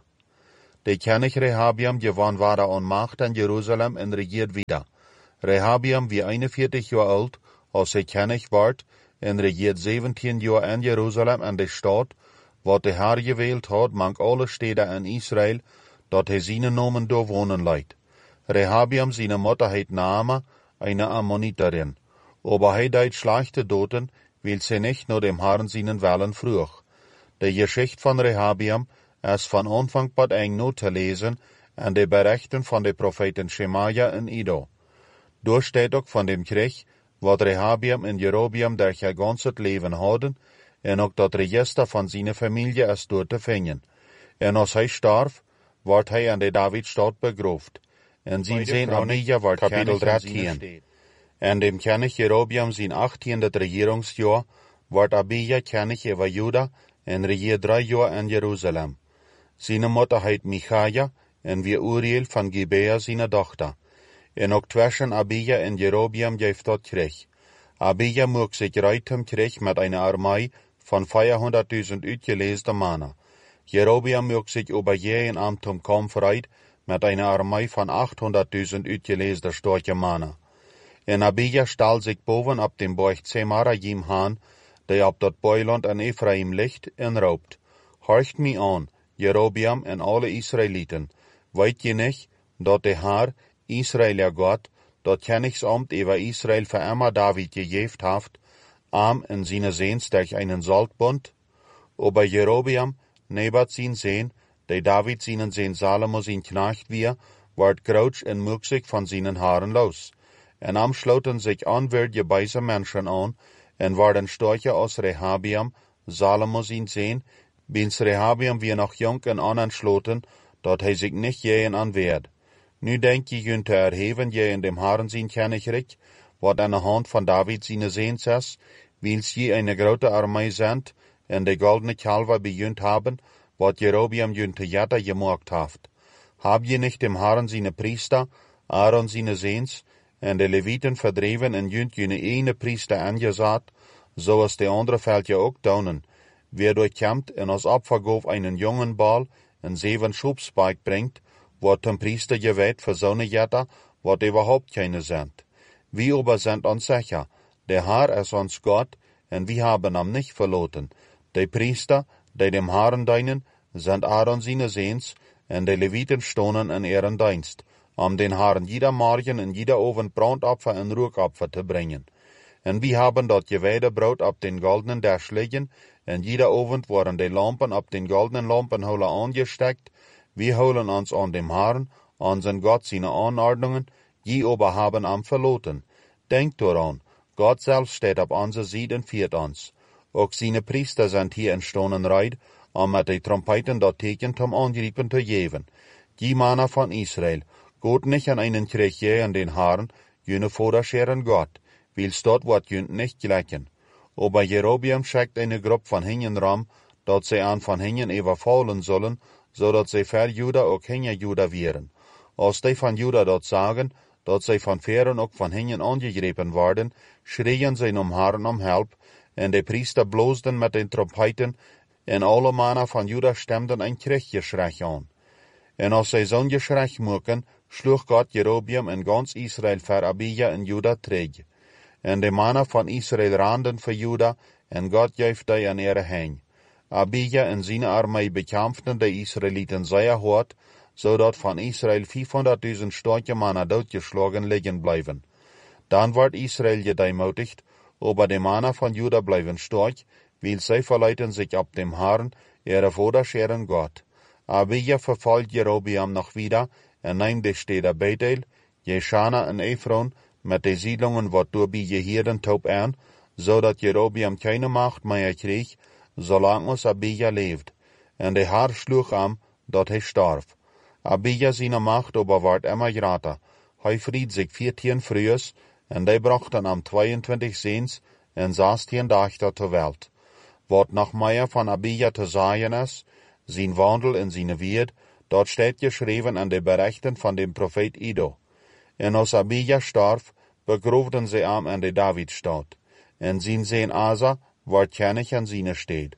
De König Rehabiam gewann wahre an Macht in Jerusalem und regiert wieder. Rehabiam wie 41 Jahre alt, als König ward, und regiert 17 Jahre in Jerusalem an der Stadt, wat der Herr gewählt hat, mang alle Städte in Israel, dat seine Namen da wohnen leid. Rehabiam seine Mutter heit Naama, eine Ammoniterin. Aber deit schlechte Doten, will sie nicht nur dem Herrn seinen Wellen früch. Die Geschichte von Rehabiam ist von Anfang bis eng nur zu lesen, an de Berichten von den Propheten Schemaja und Ido. Durch steht auch von dem Krieg, wat Rehabiam und Jerobiam durch ihr ganzes Leben hadden, en ook dat Register von seiner Familie ist dort zu finden. En als hij starf, wordt hij an de Davidstad begrooft. En zijn Sohn Abija wordt Kapitel 13. En dem König Jerobiam zijn 18. Regierungsjahr wordt Abija König über Juda en regiert 3 Jahre in Jerusalem. Seine Mutter heit Michaja en wie Uriel van Gibea seine Tochter. En ook zwischen Abija en Jerobiam geeft dat Krieg. Abija mocht sich reitem Krieg mit einer Armee von 400.000 uitgeleesde Männer. Jerobiam mocht sich über jeden Amtum Kampf reit mit einer Armee von 800.000 uitgeleesde starke Männer. En Abija stahl sich boven ab dem Berg Zemarajim haan, der ab dat Beuland an Ephraim liegt en raubt. Horcht mi an, Jerobiam en alle Israeliten, weet je nicht, dat de Herr, Israeler Gott, dat Königsamt über Israel für immer David gegeft haft, in seine Sehns durch einen Saltbund? Aber Jerobiam, nebat sein Sehn, der David seinen Sehn Salomo sein Knecht wir, ward grautsch en mucksig von seinen Haaren los. En schloten sich anwürdige beise Menschen an, en waren Storche aus Rehabiam, Salomo sein Sehn, bins Rehabiam wir noch jung en anschloten, dat hij sich nicht jähen anwehrt. Nu denk je jün te erheven je in dem Haaren sein Königreich, wat an der Hand von David seine Sehns ist, wils je eine grote Armee sind, en de goldene Kalver bejünt haben, wat Jerobiam jün te jatta gemacht haft. Hab je nicht dem Haaren seine Priester, Aaron seine Sehns, en de Leviten verdreven en jünt jene eine Priester angesaat, so als de andere fällt je ook daunen. Wer durchkämmt en als Opfergof einen jungen Ball en 7 Schubspike bringt, wat dem Priester gewählt für so ne Jatta, wat überhaupt keine sind. Wir aber sind uns sicher, der Herr ist uns Gott, en wir haben ihn nicht verloren. Die Priester, die dem Herrn dienen, sind Aaron seine Sehns, en die Leviten stonen in ihren Dienst, den Herrn jeder Morgen und jeder Abend Brandopfer und Ruhopfer zu bringen. En wir haben dort geweide Brot ab den goldenen Tisch liegen, en jeder Abend waren die Lampen ab den goldenen Lampenholen angesteckt. Wir holen uns an dem Herrn, an sein Gott seine Anordnungen, je aber haben am verloren. Denkt daran, Gott selbst steht auf unserer Seite und führt uns. Auch seine Priester sind hier in Stonenreit, mit den Trompeten dort Teken zum Angriffen zu geben. Die Männer von Israel, Gott nicht an einen Krieg an den Herrn, jene Vorderscheren Gott, willst dort wat jünt nicht gleichen. Aber Jerobiam schickt eine Gruppe von Hingen ram, dort sie an von Hingen überfallen sollen, so dat sie für Juda auch hinter Juda wären. Als die von Juda dort sagen, dat sie von Fähren auch von Hingen angegriffen worden, schrien sie Herrn um Hilfe, en die Priester blosten mit den Trompeten, en alle Männer von Juda stimmten ein Krieggeschrei an. En als sie so'n Geschrei mucken, schlug Gott Jerobiam in ganz Israel für Abija in Juda träg. En die Männer von Israel randen für Juda, en Gott gaf die an ihre Hände. Abija en seine Armee bekämpften die Israeliten sehr hart, so dat von Israel 500.000 starke Männer doodgeschlagen liegen bleiben. Dann wird Israel gedemütigt, aber die Männer von Juda bleiben stark, weil sie verleiten sich ab dem Herrn, ihre Vorderscheren Gott. Abija verfolgt Jerobiam noch wieder, nimmt die Städte Bethel, Jeschana und Ephron mit den Siedlungen, wat durch die Hirden taub an, so dat Jerobiam keine Macht mehr kriegt, solange Abija lebt. En der Herr schlug dat hij starb. Abija seine Macht aber ward immer grater. Hij fried sich 14 frühes, en die brachten am 22 Sehns en 16 Dachter zur Welt. Wat noch mehr von Abija zu sagen ist, sein Wandel in seine Wied, dort steht geschrieben an den Berichten von dem Prophet Ido. En als Abija starb, begrubten sie an der Davidstadt. En sein Sohn Asa ward König an seine Stadt.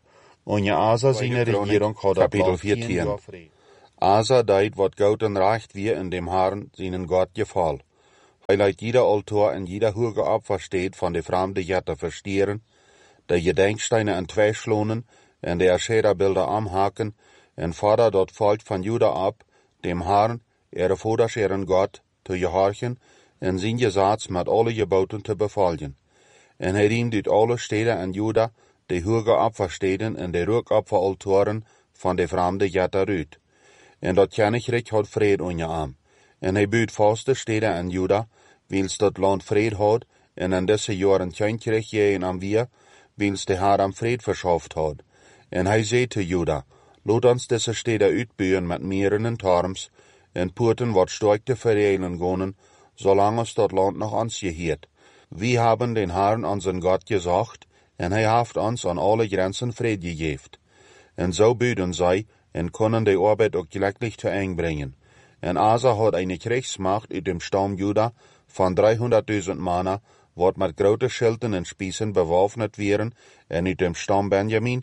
Unja Asa seine Regierung hat Kapitel 14 14. Jahre Fried. Asa deit wat gut und recht wir in dem Herrn seinen Gott gefall. Weil leit jeder Altar en jeder hoge Opfer steht von de fremde Jätter verstieren, de Gedenksteine en twee schlonen en de Aschera-Bilder amhaken en vader dort volk van Juda ab, dem Herrn, ihre Voders ihren Gott, te gehorchen en zijn Gesetz met alle geboten te befolgen. En hij riemt uit alle steden en Juda de hoge Opfersteden en de rookopferaltoren van de fremde Jätter uit. En dat Königreich hat Fried unja am. En hij buurt vaste steden en Juda, wils dat land Fried had, en in deze jaren Königreich jeen am wir, wils de Herr am Fried verschafft had. En hij zei te Juda, laat ons deze steden uitbuien met meren en tarms, en poorten wat sterk te verreilen gonen, zolang ons dat land nog ons geheert. Wir haben den Herrn unseren Gott gesagt, en hij heeft ons aan alle Grenzen Fried gegeven. En zo büden zij, en können de Arbeit auch glücklich zu Ende bringen. En Asa hat eine Kriegsmacht uit dem Stamm Juda von 300.000 Mann, wat mit grote Schilden en Spießen bewaffnet wären, en uit dem Stamm Benjamin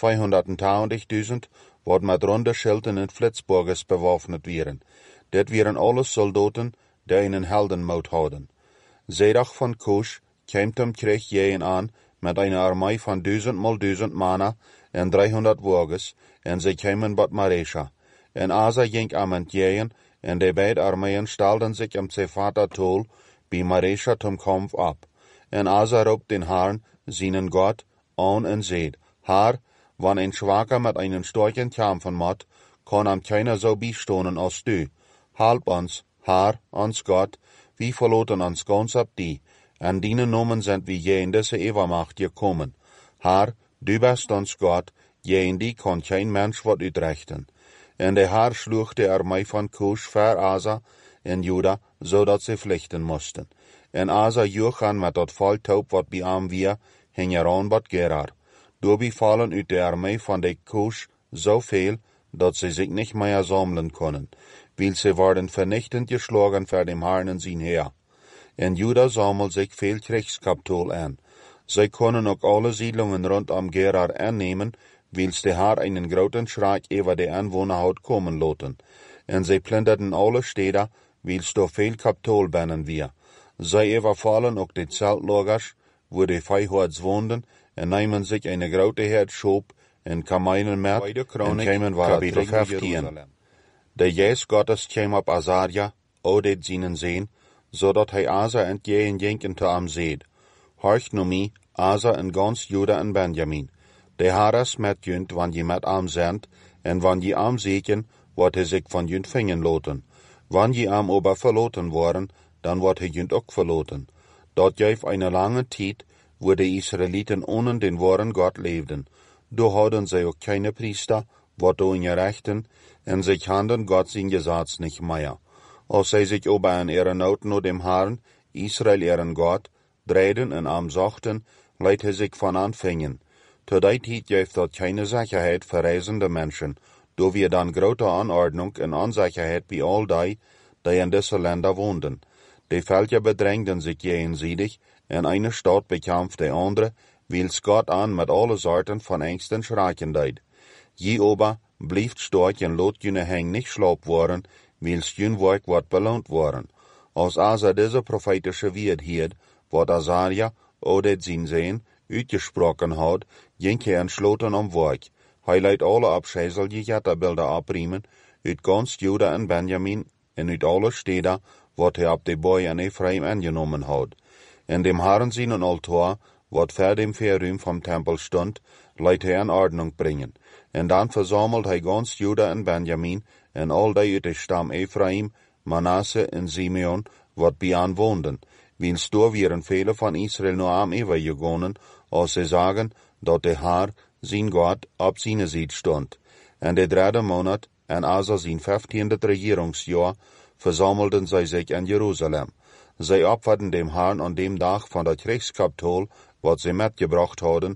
220.000, wat mit runde Schilden en Flitzburgers bewaffnet wären. Dit wären alles Soldaten, die einen Heldenmut hadden. Zedach von Kusch kämt dem Krieg jeen an, mit einer Armee von 1000 mal 1000 Mann en 300 Wagens, en sie kämen bot Maresha. En Asa ging am entjeen, en de beide Armeen stelden sich am Zephata-Tol, bei Maresha zum Kampf ab. En Asa roept den Herrn, seinen Gott, an en seht, Herr, wann ein Schwacher mit einem Storchen kämpfen moet, kann am keiner so beistonen als du. Halb uns, Herr, uns Gott, wie verloten uns ganz ab die, an deinen Namen sind wir je in diese Übermacht gekommen. Herr, du bist uns Gott, je in die kann kein Mensch wat uitrichten. En der Herr schlug de Armee von Kusch für Asa in Juda, so dat sie flüchten mussten. En Asa juchan met dat volk taub wat bij am wir, hing heran wat Gerar. Dobi fallen uit der Armee von de Kusch so viel, dat sie sich nicht mehr sammeln können, weil sie worden vernichtend geschlagen für dem Herrn in sein Heer. En Juda sammelt sich viel Kriegskapital an. Sie können auch alle Siedlungen rund am Gerar annehmen, wils de Herr einen großen Schreck über die Anwohner hat kommen lassen. En sie plünderten alle Städte, wils da viel Kapital binnen wir. Sie überfallen auch die Zeltlagers, wo die Viehhords wohnen, en nehmen sich eine große Herd Schop en Kamelen mit, en kämen war Kapitel 15. Der Jes Gottes käm op Asaria, odet seinen Sehen, so dat hij Asa entgehen jenken te am seed. Horcht nu mi, Asa en ganz Juda en Benjamin. De Haras met junt, wann je met am zendt, en wann je am seken, wordt hij zich van junt vingen loten. Wann je am ober verloten worden, dan wordt hij junt ook verloten. Dat juif eine lange tijd, wo de Israeliten ohne den wahren Gott lebten. Do hadden zij ook keine Priester, wat do in je rechten, en sich handen Gott sein Gesetz nicht mehr. Als zij sich ober in ihre Not nur dem Herrn, Israel ihren Gott, drehen en am sachten, leidt hij sich von anfingen. Zu der Zeit geeft dat keine Sicherheit für reisende Menschen, do wir dann grote Anordnung en Unsicherheit bei all die in diese Länder wohnen. Die Völker bedrängten sich jenseitig, en eine Stadt bekämpft die andere, wils Gott an mit alle Sorten von Ängsten schrecken deed. Je ober blieft stark en lot jene heng nicht schlapp worden, wils jün Werk wat belohnt worden. Als Asa diese prophetische Wort hielt, wat Asaria, odet sein Sehen, uitgesproken had, ging hij entschloten om werk. Hij leidt alle afscheidselige Jätterbilder abriemen, uit ganz Juda en Benjamin, en uit alle steden, wat hij op de boy en Ephraim angenomen had. En dem Herrn seinen Altar, wat ver dem Verruim vom Tempel stond, leidt hij in Ordnung bringen. En dan versammelt hij ganz Juda en Benjamin, en al die uit de stam Ephraim, Manasse en Simeon, wat bij aan woonden. Wils door wären viele von Israel nur am übergegangen, als sie sagen, dat de Herr, sein Gott, op seine Seite stond. En de derde Monat, en Asa sein 15. Regierungsjahr, versammelten sie sich in Jerusalem. Sie opferten dem Herrn an dem Tag von der Kriegskapital, wat sie mitgebracht hadden,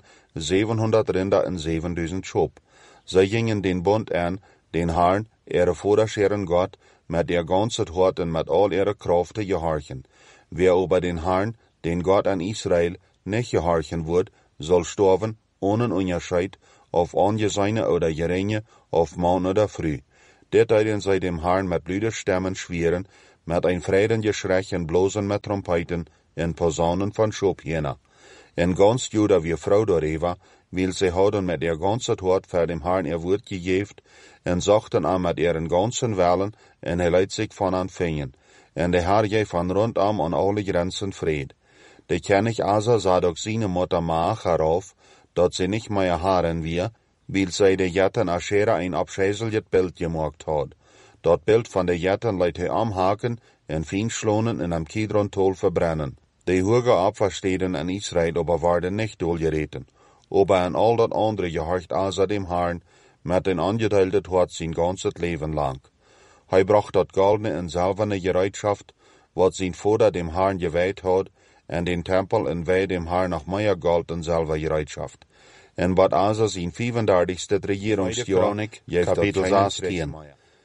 700 Rinder en 7000 Schop. Sie gingen den Bund an, den Herrn, ihre Vorderscheren Gott, mit ihr ganzes Hort und mit all ihrer Kraft zu gehorchen. Wer über den Herrn, den Gott an Israel, nicht gehorchen wird, soll sterben, ohne Unterscheid, auf ongeseine oder geringe, auf Morgen oder früh. Dit deiden zij dem Herrn met luide stemmen schweren, met ein vredengeschrei en blozen met trompeten, en posaunen van Schopjena. En ganz Juda wie Frau darüber, weil sie hadden met ihr ganzes Hort für dem Herrn ihr Wort gegeben, en zochten an met ihren ganzen Wellen, en leidt sich von an fingen. En de Herr gaf van rondom an alle Grenzen Fried. De König Asa sah doch seine Mutter Maacha rauf, dat sie nicht mehr haaren wir, weil sie de Jetten Aschera ein abschäselget Bild gemacht hat. Dat Bild von de Jetten leidt hij amhaken en feinschlonen in am Kidron-Tol verbrennen. De hoge Abversteden in Israel aber waren nicht doelgereten. Aber an all dat andere gehorcht Asa dem Herrn, met den angeteilten Hort sein ganzes Leben lang. Hij bracht dat goldene en silberne Gereitschaft, wat zijn Vater dem Herrn geweiht hat, en den Tempel en wij dem Herrn noch mehr Gold en silber Gereitschaft. En wat Asa zijn 35. Regierungsjahr, Kapitel 16.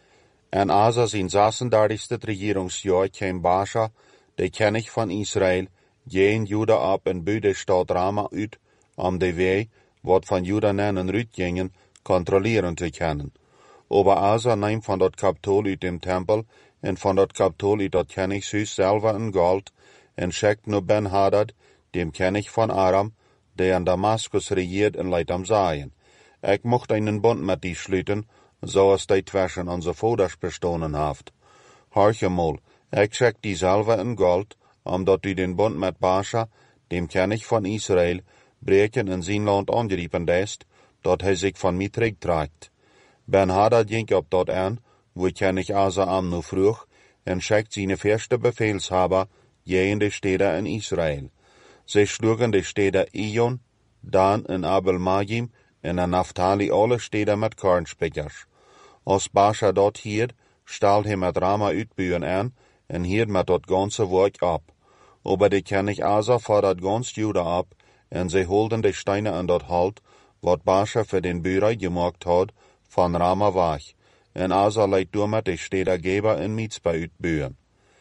En Asa zijn 36. Regierungsjahr kwam Baasha, de König van Israel, gehen Juda ab en buit de stad Rama uit, de wei, wat van Juda nennen uitgingen, kontrollieren te können. Aber Asa nahm von dat Kapitol uit dem Tempel, en von dat Kapitol uit dat Königshuis selber en Gold, en schickt nur Ben-Hadad, dem König von Aram, der in Damaskus regiert en leidt am Saien. Ik mocht einen Bund mit die schlüten, so als die zwischen onze Voders bestonen haft. Horche mal, ik schickt die selber en Gold, dat u den Bund mit Baasha, dem König von Israel, breken in zijn land angeriepen deest, dat hij sich von mir terugtragt. Ben-Hadad ging op dat aan, wo König Asa am nu vroeg, en schickt seine erste Befehlshaber, in de steden in Israel. Sie schlugen de steden Ijon, Dan en Abel-Magim, en in Naphtali alle steden met Kornspikkers. Als Baasha dort hierd, stahl hij met Rama uitbuien aan, en hierd met dat ganze Werk ab. Aber de König Asa fordert ganz Juda ab, en sie holden de Steine an dat Halt, wat Baasha für den Bürei gemacht hat, von Rama weg. En Asa leidt door met de steden Geba en Mitzpah uitbuien.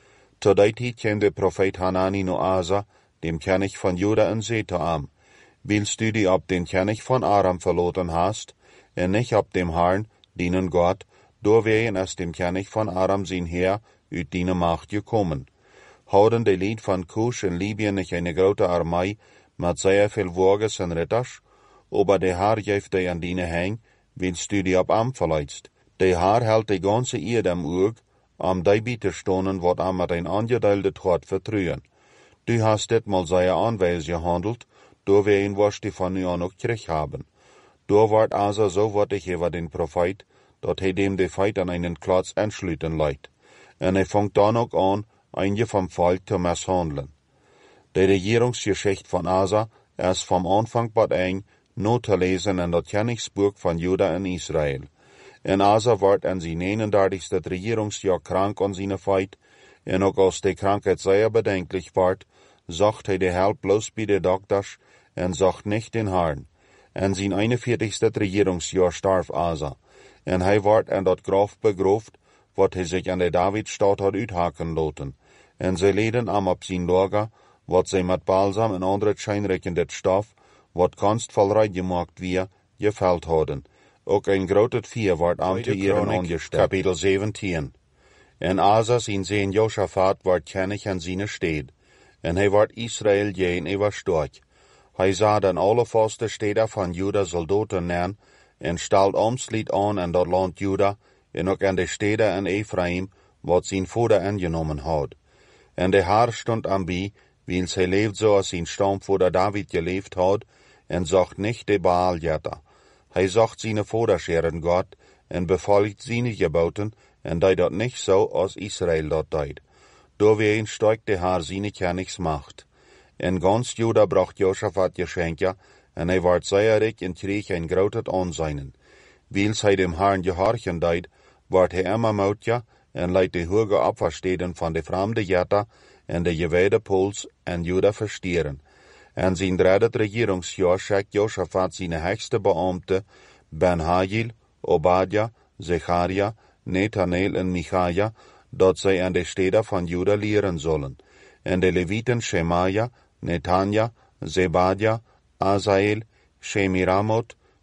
Zu der Zeit kam der Prophet Hanani no Asa, dem König von Juda en Zeta am. Willst du die ab den König von Aram verloren hast, en nicht ab dem Herrn, dienen Gott, doorwegen es dem König von Aram sein Heer uit deine Macht gekommen. Houden de Lied von Kusch in Libyen nicht eine große Armee, mit sehr viel Wagens en Ritters, aber der Herr geeft die an deine Hang, willst du die ab am verleidst. Der Herr hält die ganze Erde am Oog, die bieten stonen, wat am met een angedeelde Tod vertruien. Du hast dit mal sehr anwijs gehandelt, doorwegen was die von nu an ook terug haben. Door wordt Asa so wattig over den Prophet, dat hij dem de Feit an einen Klotz entschlüten leidt. En hij fangt dan ook an, einige vom Volk te misshandelen. De Regierungsgeschichte von Asa ist vom Anfang bis eng not te lesen in dat Königsbuch von Juda en Israel. En Asa wordt in zijn 39. Regierungsjahr krank an seine Feit, en ook als die Krankheit sehr bedenklich wordt, zocht hij de help bloß bij de dokters, en zocht nicht den Herrn. En zijn 41. Regierungsjahr starf Asa, en hij wordt in dat graf begroft, wat hij zich an de Davidstad had uithaken laten. En zij leden am op zijn lager, wat zij met balsam en andere schijnrijkendet stof, wat kunstvoll gemaakt wie, geveld hadden. Ook een groot vier wordt am te ihren angesteld. Kapitel 17. En Asa zijn zeen Josaphat wordt König an seine Stede, en hij wordt Israel gegenüber stark. Hij sah dan alle vaste steden van Juda soldaten nemen, en stalt omslied aan in dat land Juda, en ook aan de steden in Ephraim, wat zijn vader aangenomen had. En de Herr stond aan bij, wiens hij leeft zoals zijn stamvader David geleefd had, en zocht nicht de Baaljetter. Hij zocht zijn vaderscheren Gott, en befolgt zijn geboten, en deed dat nicht so, als Israel dat deed. Doorwegen steigt de Herr zijn Königsmacht. En ganz Juda bracht Josaphat Geschenke, en hij werd zeer rijk en kreeg een groot aanzien. Wils hij dem Herrn gehorchen deed, werd hij immer moutja, en leidt de hoge Abversteden van de vreemde Jetter en de gewijde Pols en Juda verstieren. En zijn derde regierungsjahr schickt Josaphat zijn höchste Beamte, Ben-Hajil, Obadja, Zecharia, Nethanel en Michaja, dat zij aan de steden van Juda leren zullen. En de Leviten Shemaja, Netanja, Zebadja, Azael, Shemiramot,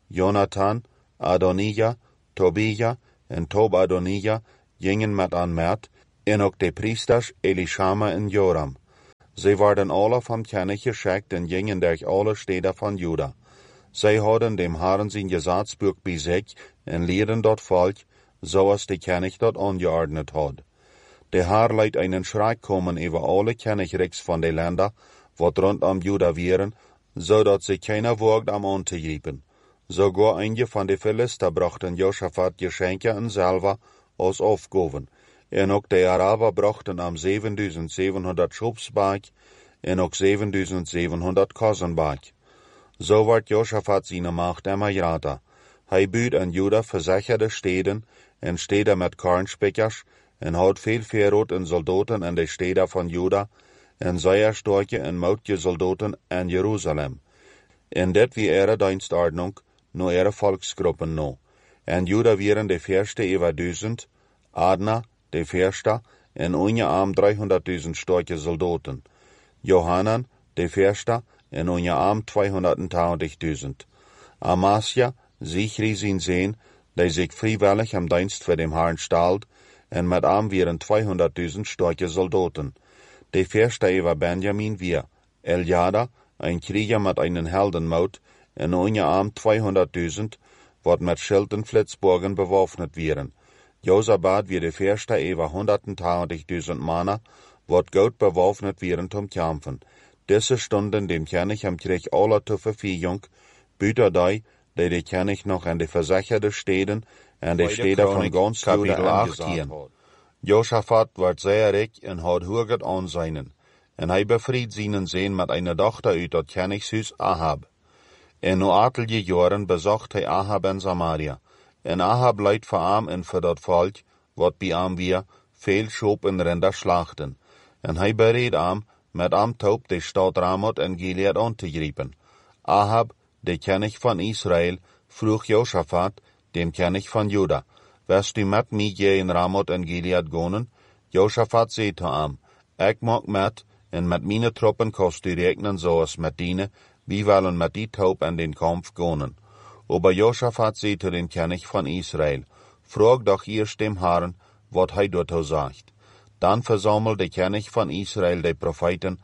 Jonathan, Adonija, Tobija en Tob-Adonija gingen met aan Mert, en ook de priesters Elishama en Joram. Zij werden alle van Kenach geschickt en gingen durch alle steden van Juda. Zij hadden dem Herrn zijn Gesetzbuch bij zich en leerden dat volk, zoals de Kenach dat angeordnet had. De Herr leidt einen Schreck komen over alle Kenachriks van de Länder, wat rondom Juda waren, zodat sie keiner wagt am anzugreifen. Sogar einige van de Philister brachten Josaphat Geschenke en Silber als Aufgaben. En ook de Araber brachten am 7700 Schubsberg en ook 7700 Kosenberg. So werd Josaphat seine Macht immer groter. Hij buut in Juda versicherde steden en steden met kornspikkers en had veel verrood en soldaten in de steden van Juda en zeer sterke en machtige soldaten in Jeruzalem. En dit wie ihre dienstordnung, no ihre volksgruppen no. En Juda waren de verste über 1000, Adna, de verste, en ongeveer 300.000 sterke soldaten. Johanan, de verste, en ongeveer 220.000. Amasja, Sichri zijn Zehn, die zich vrijwillig am Dienst für dem Herrn stalt, en met am waren 200.000 sterke soldaten. De verste über Benjamin wir, Eljada, ein Krieger mit einen Heldenmut, en ongeveer 200.000, wat met Schild en Flitzbogen bewaffnet waren. Josabad wie de verste über 120.000 Manner, wat gut bewaffnet waren zum Kämpfen. Diese stunden dem König am Krieg aller zur Verfügung, büter die de König noch an de versicherde steden en de steden van ganz Juda angesagt had. Josaphat werd zeer rijk en had hoog aanzien, en hij befried zijn Zehn met een dochter uit het Königshuis Ahab. En no atelige jaren bezocht hij Ahab in Samaria, en Ahab leidt voor hem en voor dat volk, wat bij hem weer, veel Schop en Rinder slachten, en hij bereed hem, met am Taub de stad Ramoth en Gilead aan te grijpen. Ahab, de König van Israël, vroeg Josaphat, dem König van Juda, wirst du met mij in Ramoth en Gilead gonen? Josaphat zei te hem, ik mag met, en met meine Truppen kost u rekenen zoals met diene, wie willen met die Taub en den Kampf gonen. Aber Josaphat zei te dem König van Israël, frag doch eerst dem Herrn, wat hij dazu sagt. Dann versammelt der König von Israel die Propheten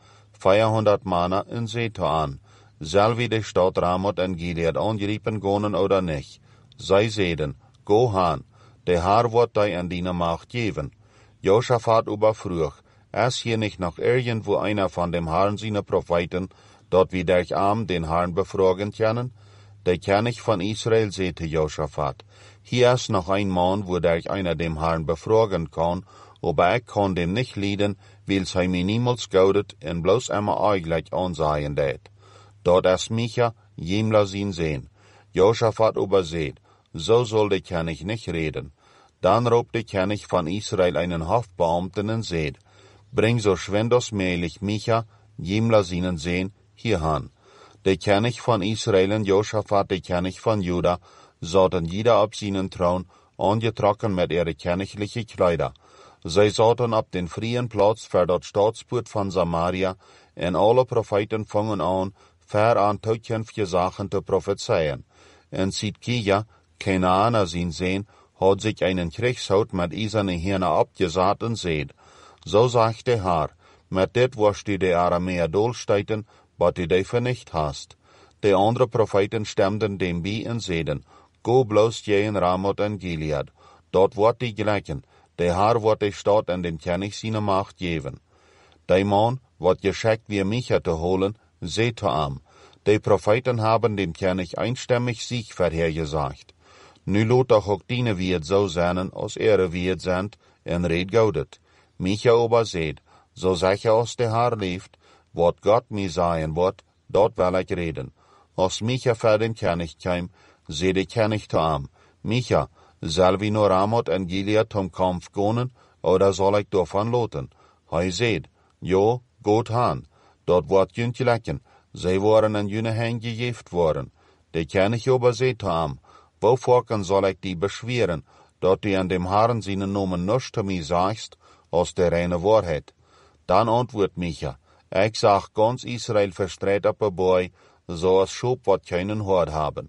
400 Männer und seht an, soll wie die Stadt Ramoth en Gilead angreifen gonen oder nicht. Zij zeiden, go han, der Herr wird dir in deine Macht geben. Josaphat überfrug, ist hier nicht noch irgendwo einer von dem Herrn seine Propheten, dort wie durch Arm den Herrn befragen können? Der König von Israel sagte Josaphat, hier ist noch ein Mann, wo durch einer dem Herrn befragen kann, aber ich kann dem nicht leiden, weil hij mir niemals gaudet en bloß immer eigentlich ansehen det. Dort ist Micha, Jimla sein Sehn. Josaphat überseht, so soll der König nicht reden. Dann robt der König von Israel einen Hofbeamten und seht, bring so schwindosmählich Micha, Jimla seinen Sehn, hierhan. Der König von Israel und Josaphat, der König von Juda, saßen jeder auf seinen Thron, angetrocken mit ihren königlichen Kleider. Zij zaten op den freien Platz voor dat staatspoort van Samaria, en alle Propheten fangen an, ver aan toekomstige Sachen te prophezeien. En Sidkia, Kenaaner zijn Zehn, had sich einen Kriegshout mit eiserne Hirne abgesagt und seht. So sagt der Herr, mit dit wirst du die Aramäer dolsteiten, wat du die vernicht hast. Die andere Propheten stimmten dem bei und seiden, go bloß je in Ramoth en Gilead, dort wird die gleichen, der Herr wird die Stadt an den König seine Macht geben. Der Mann wird geschickt wie Micha zu holen, seht zu ihm. Die Propheten haben dem König einstimmig Sieg vorhergesagt. Nu lot doch auch diene wird so sein, als wird sind, en red gaudet. Micha aber seht, so sicher als der Herr lebt, wat Gott mir sagen wird, dort will ich reden. Als Micha vor den König kam, seht der König zu ihm, Micha, soll wir nur Ramoth en Gilead zum Kampf gehen, oder soll ich davon loten? Hij seht, jo, gut han, dort wird jünt gelecken, sie waren an jüne Hände gegeft worden. Der König aber seht zu ihm, wovor soll ich die beschweren, dort du an dem Herrn seinen Namen nichts zu mir sagst, als der reine Wahrheit. Dann antwortet Micha, ich sag ganz Israel verstreut ab dabei, so als Schub wat keinen Hort haben.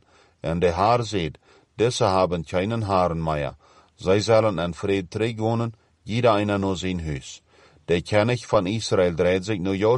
En de Herr sagt, diese haben keinen Herrn mehr. Sie sollen in Fried wohnen, jeder einer nur sein Haus. Der König von Israel dreht sich nu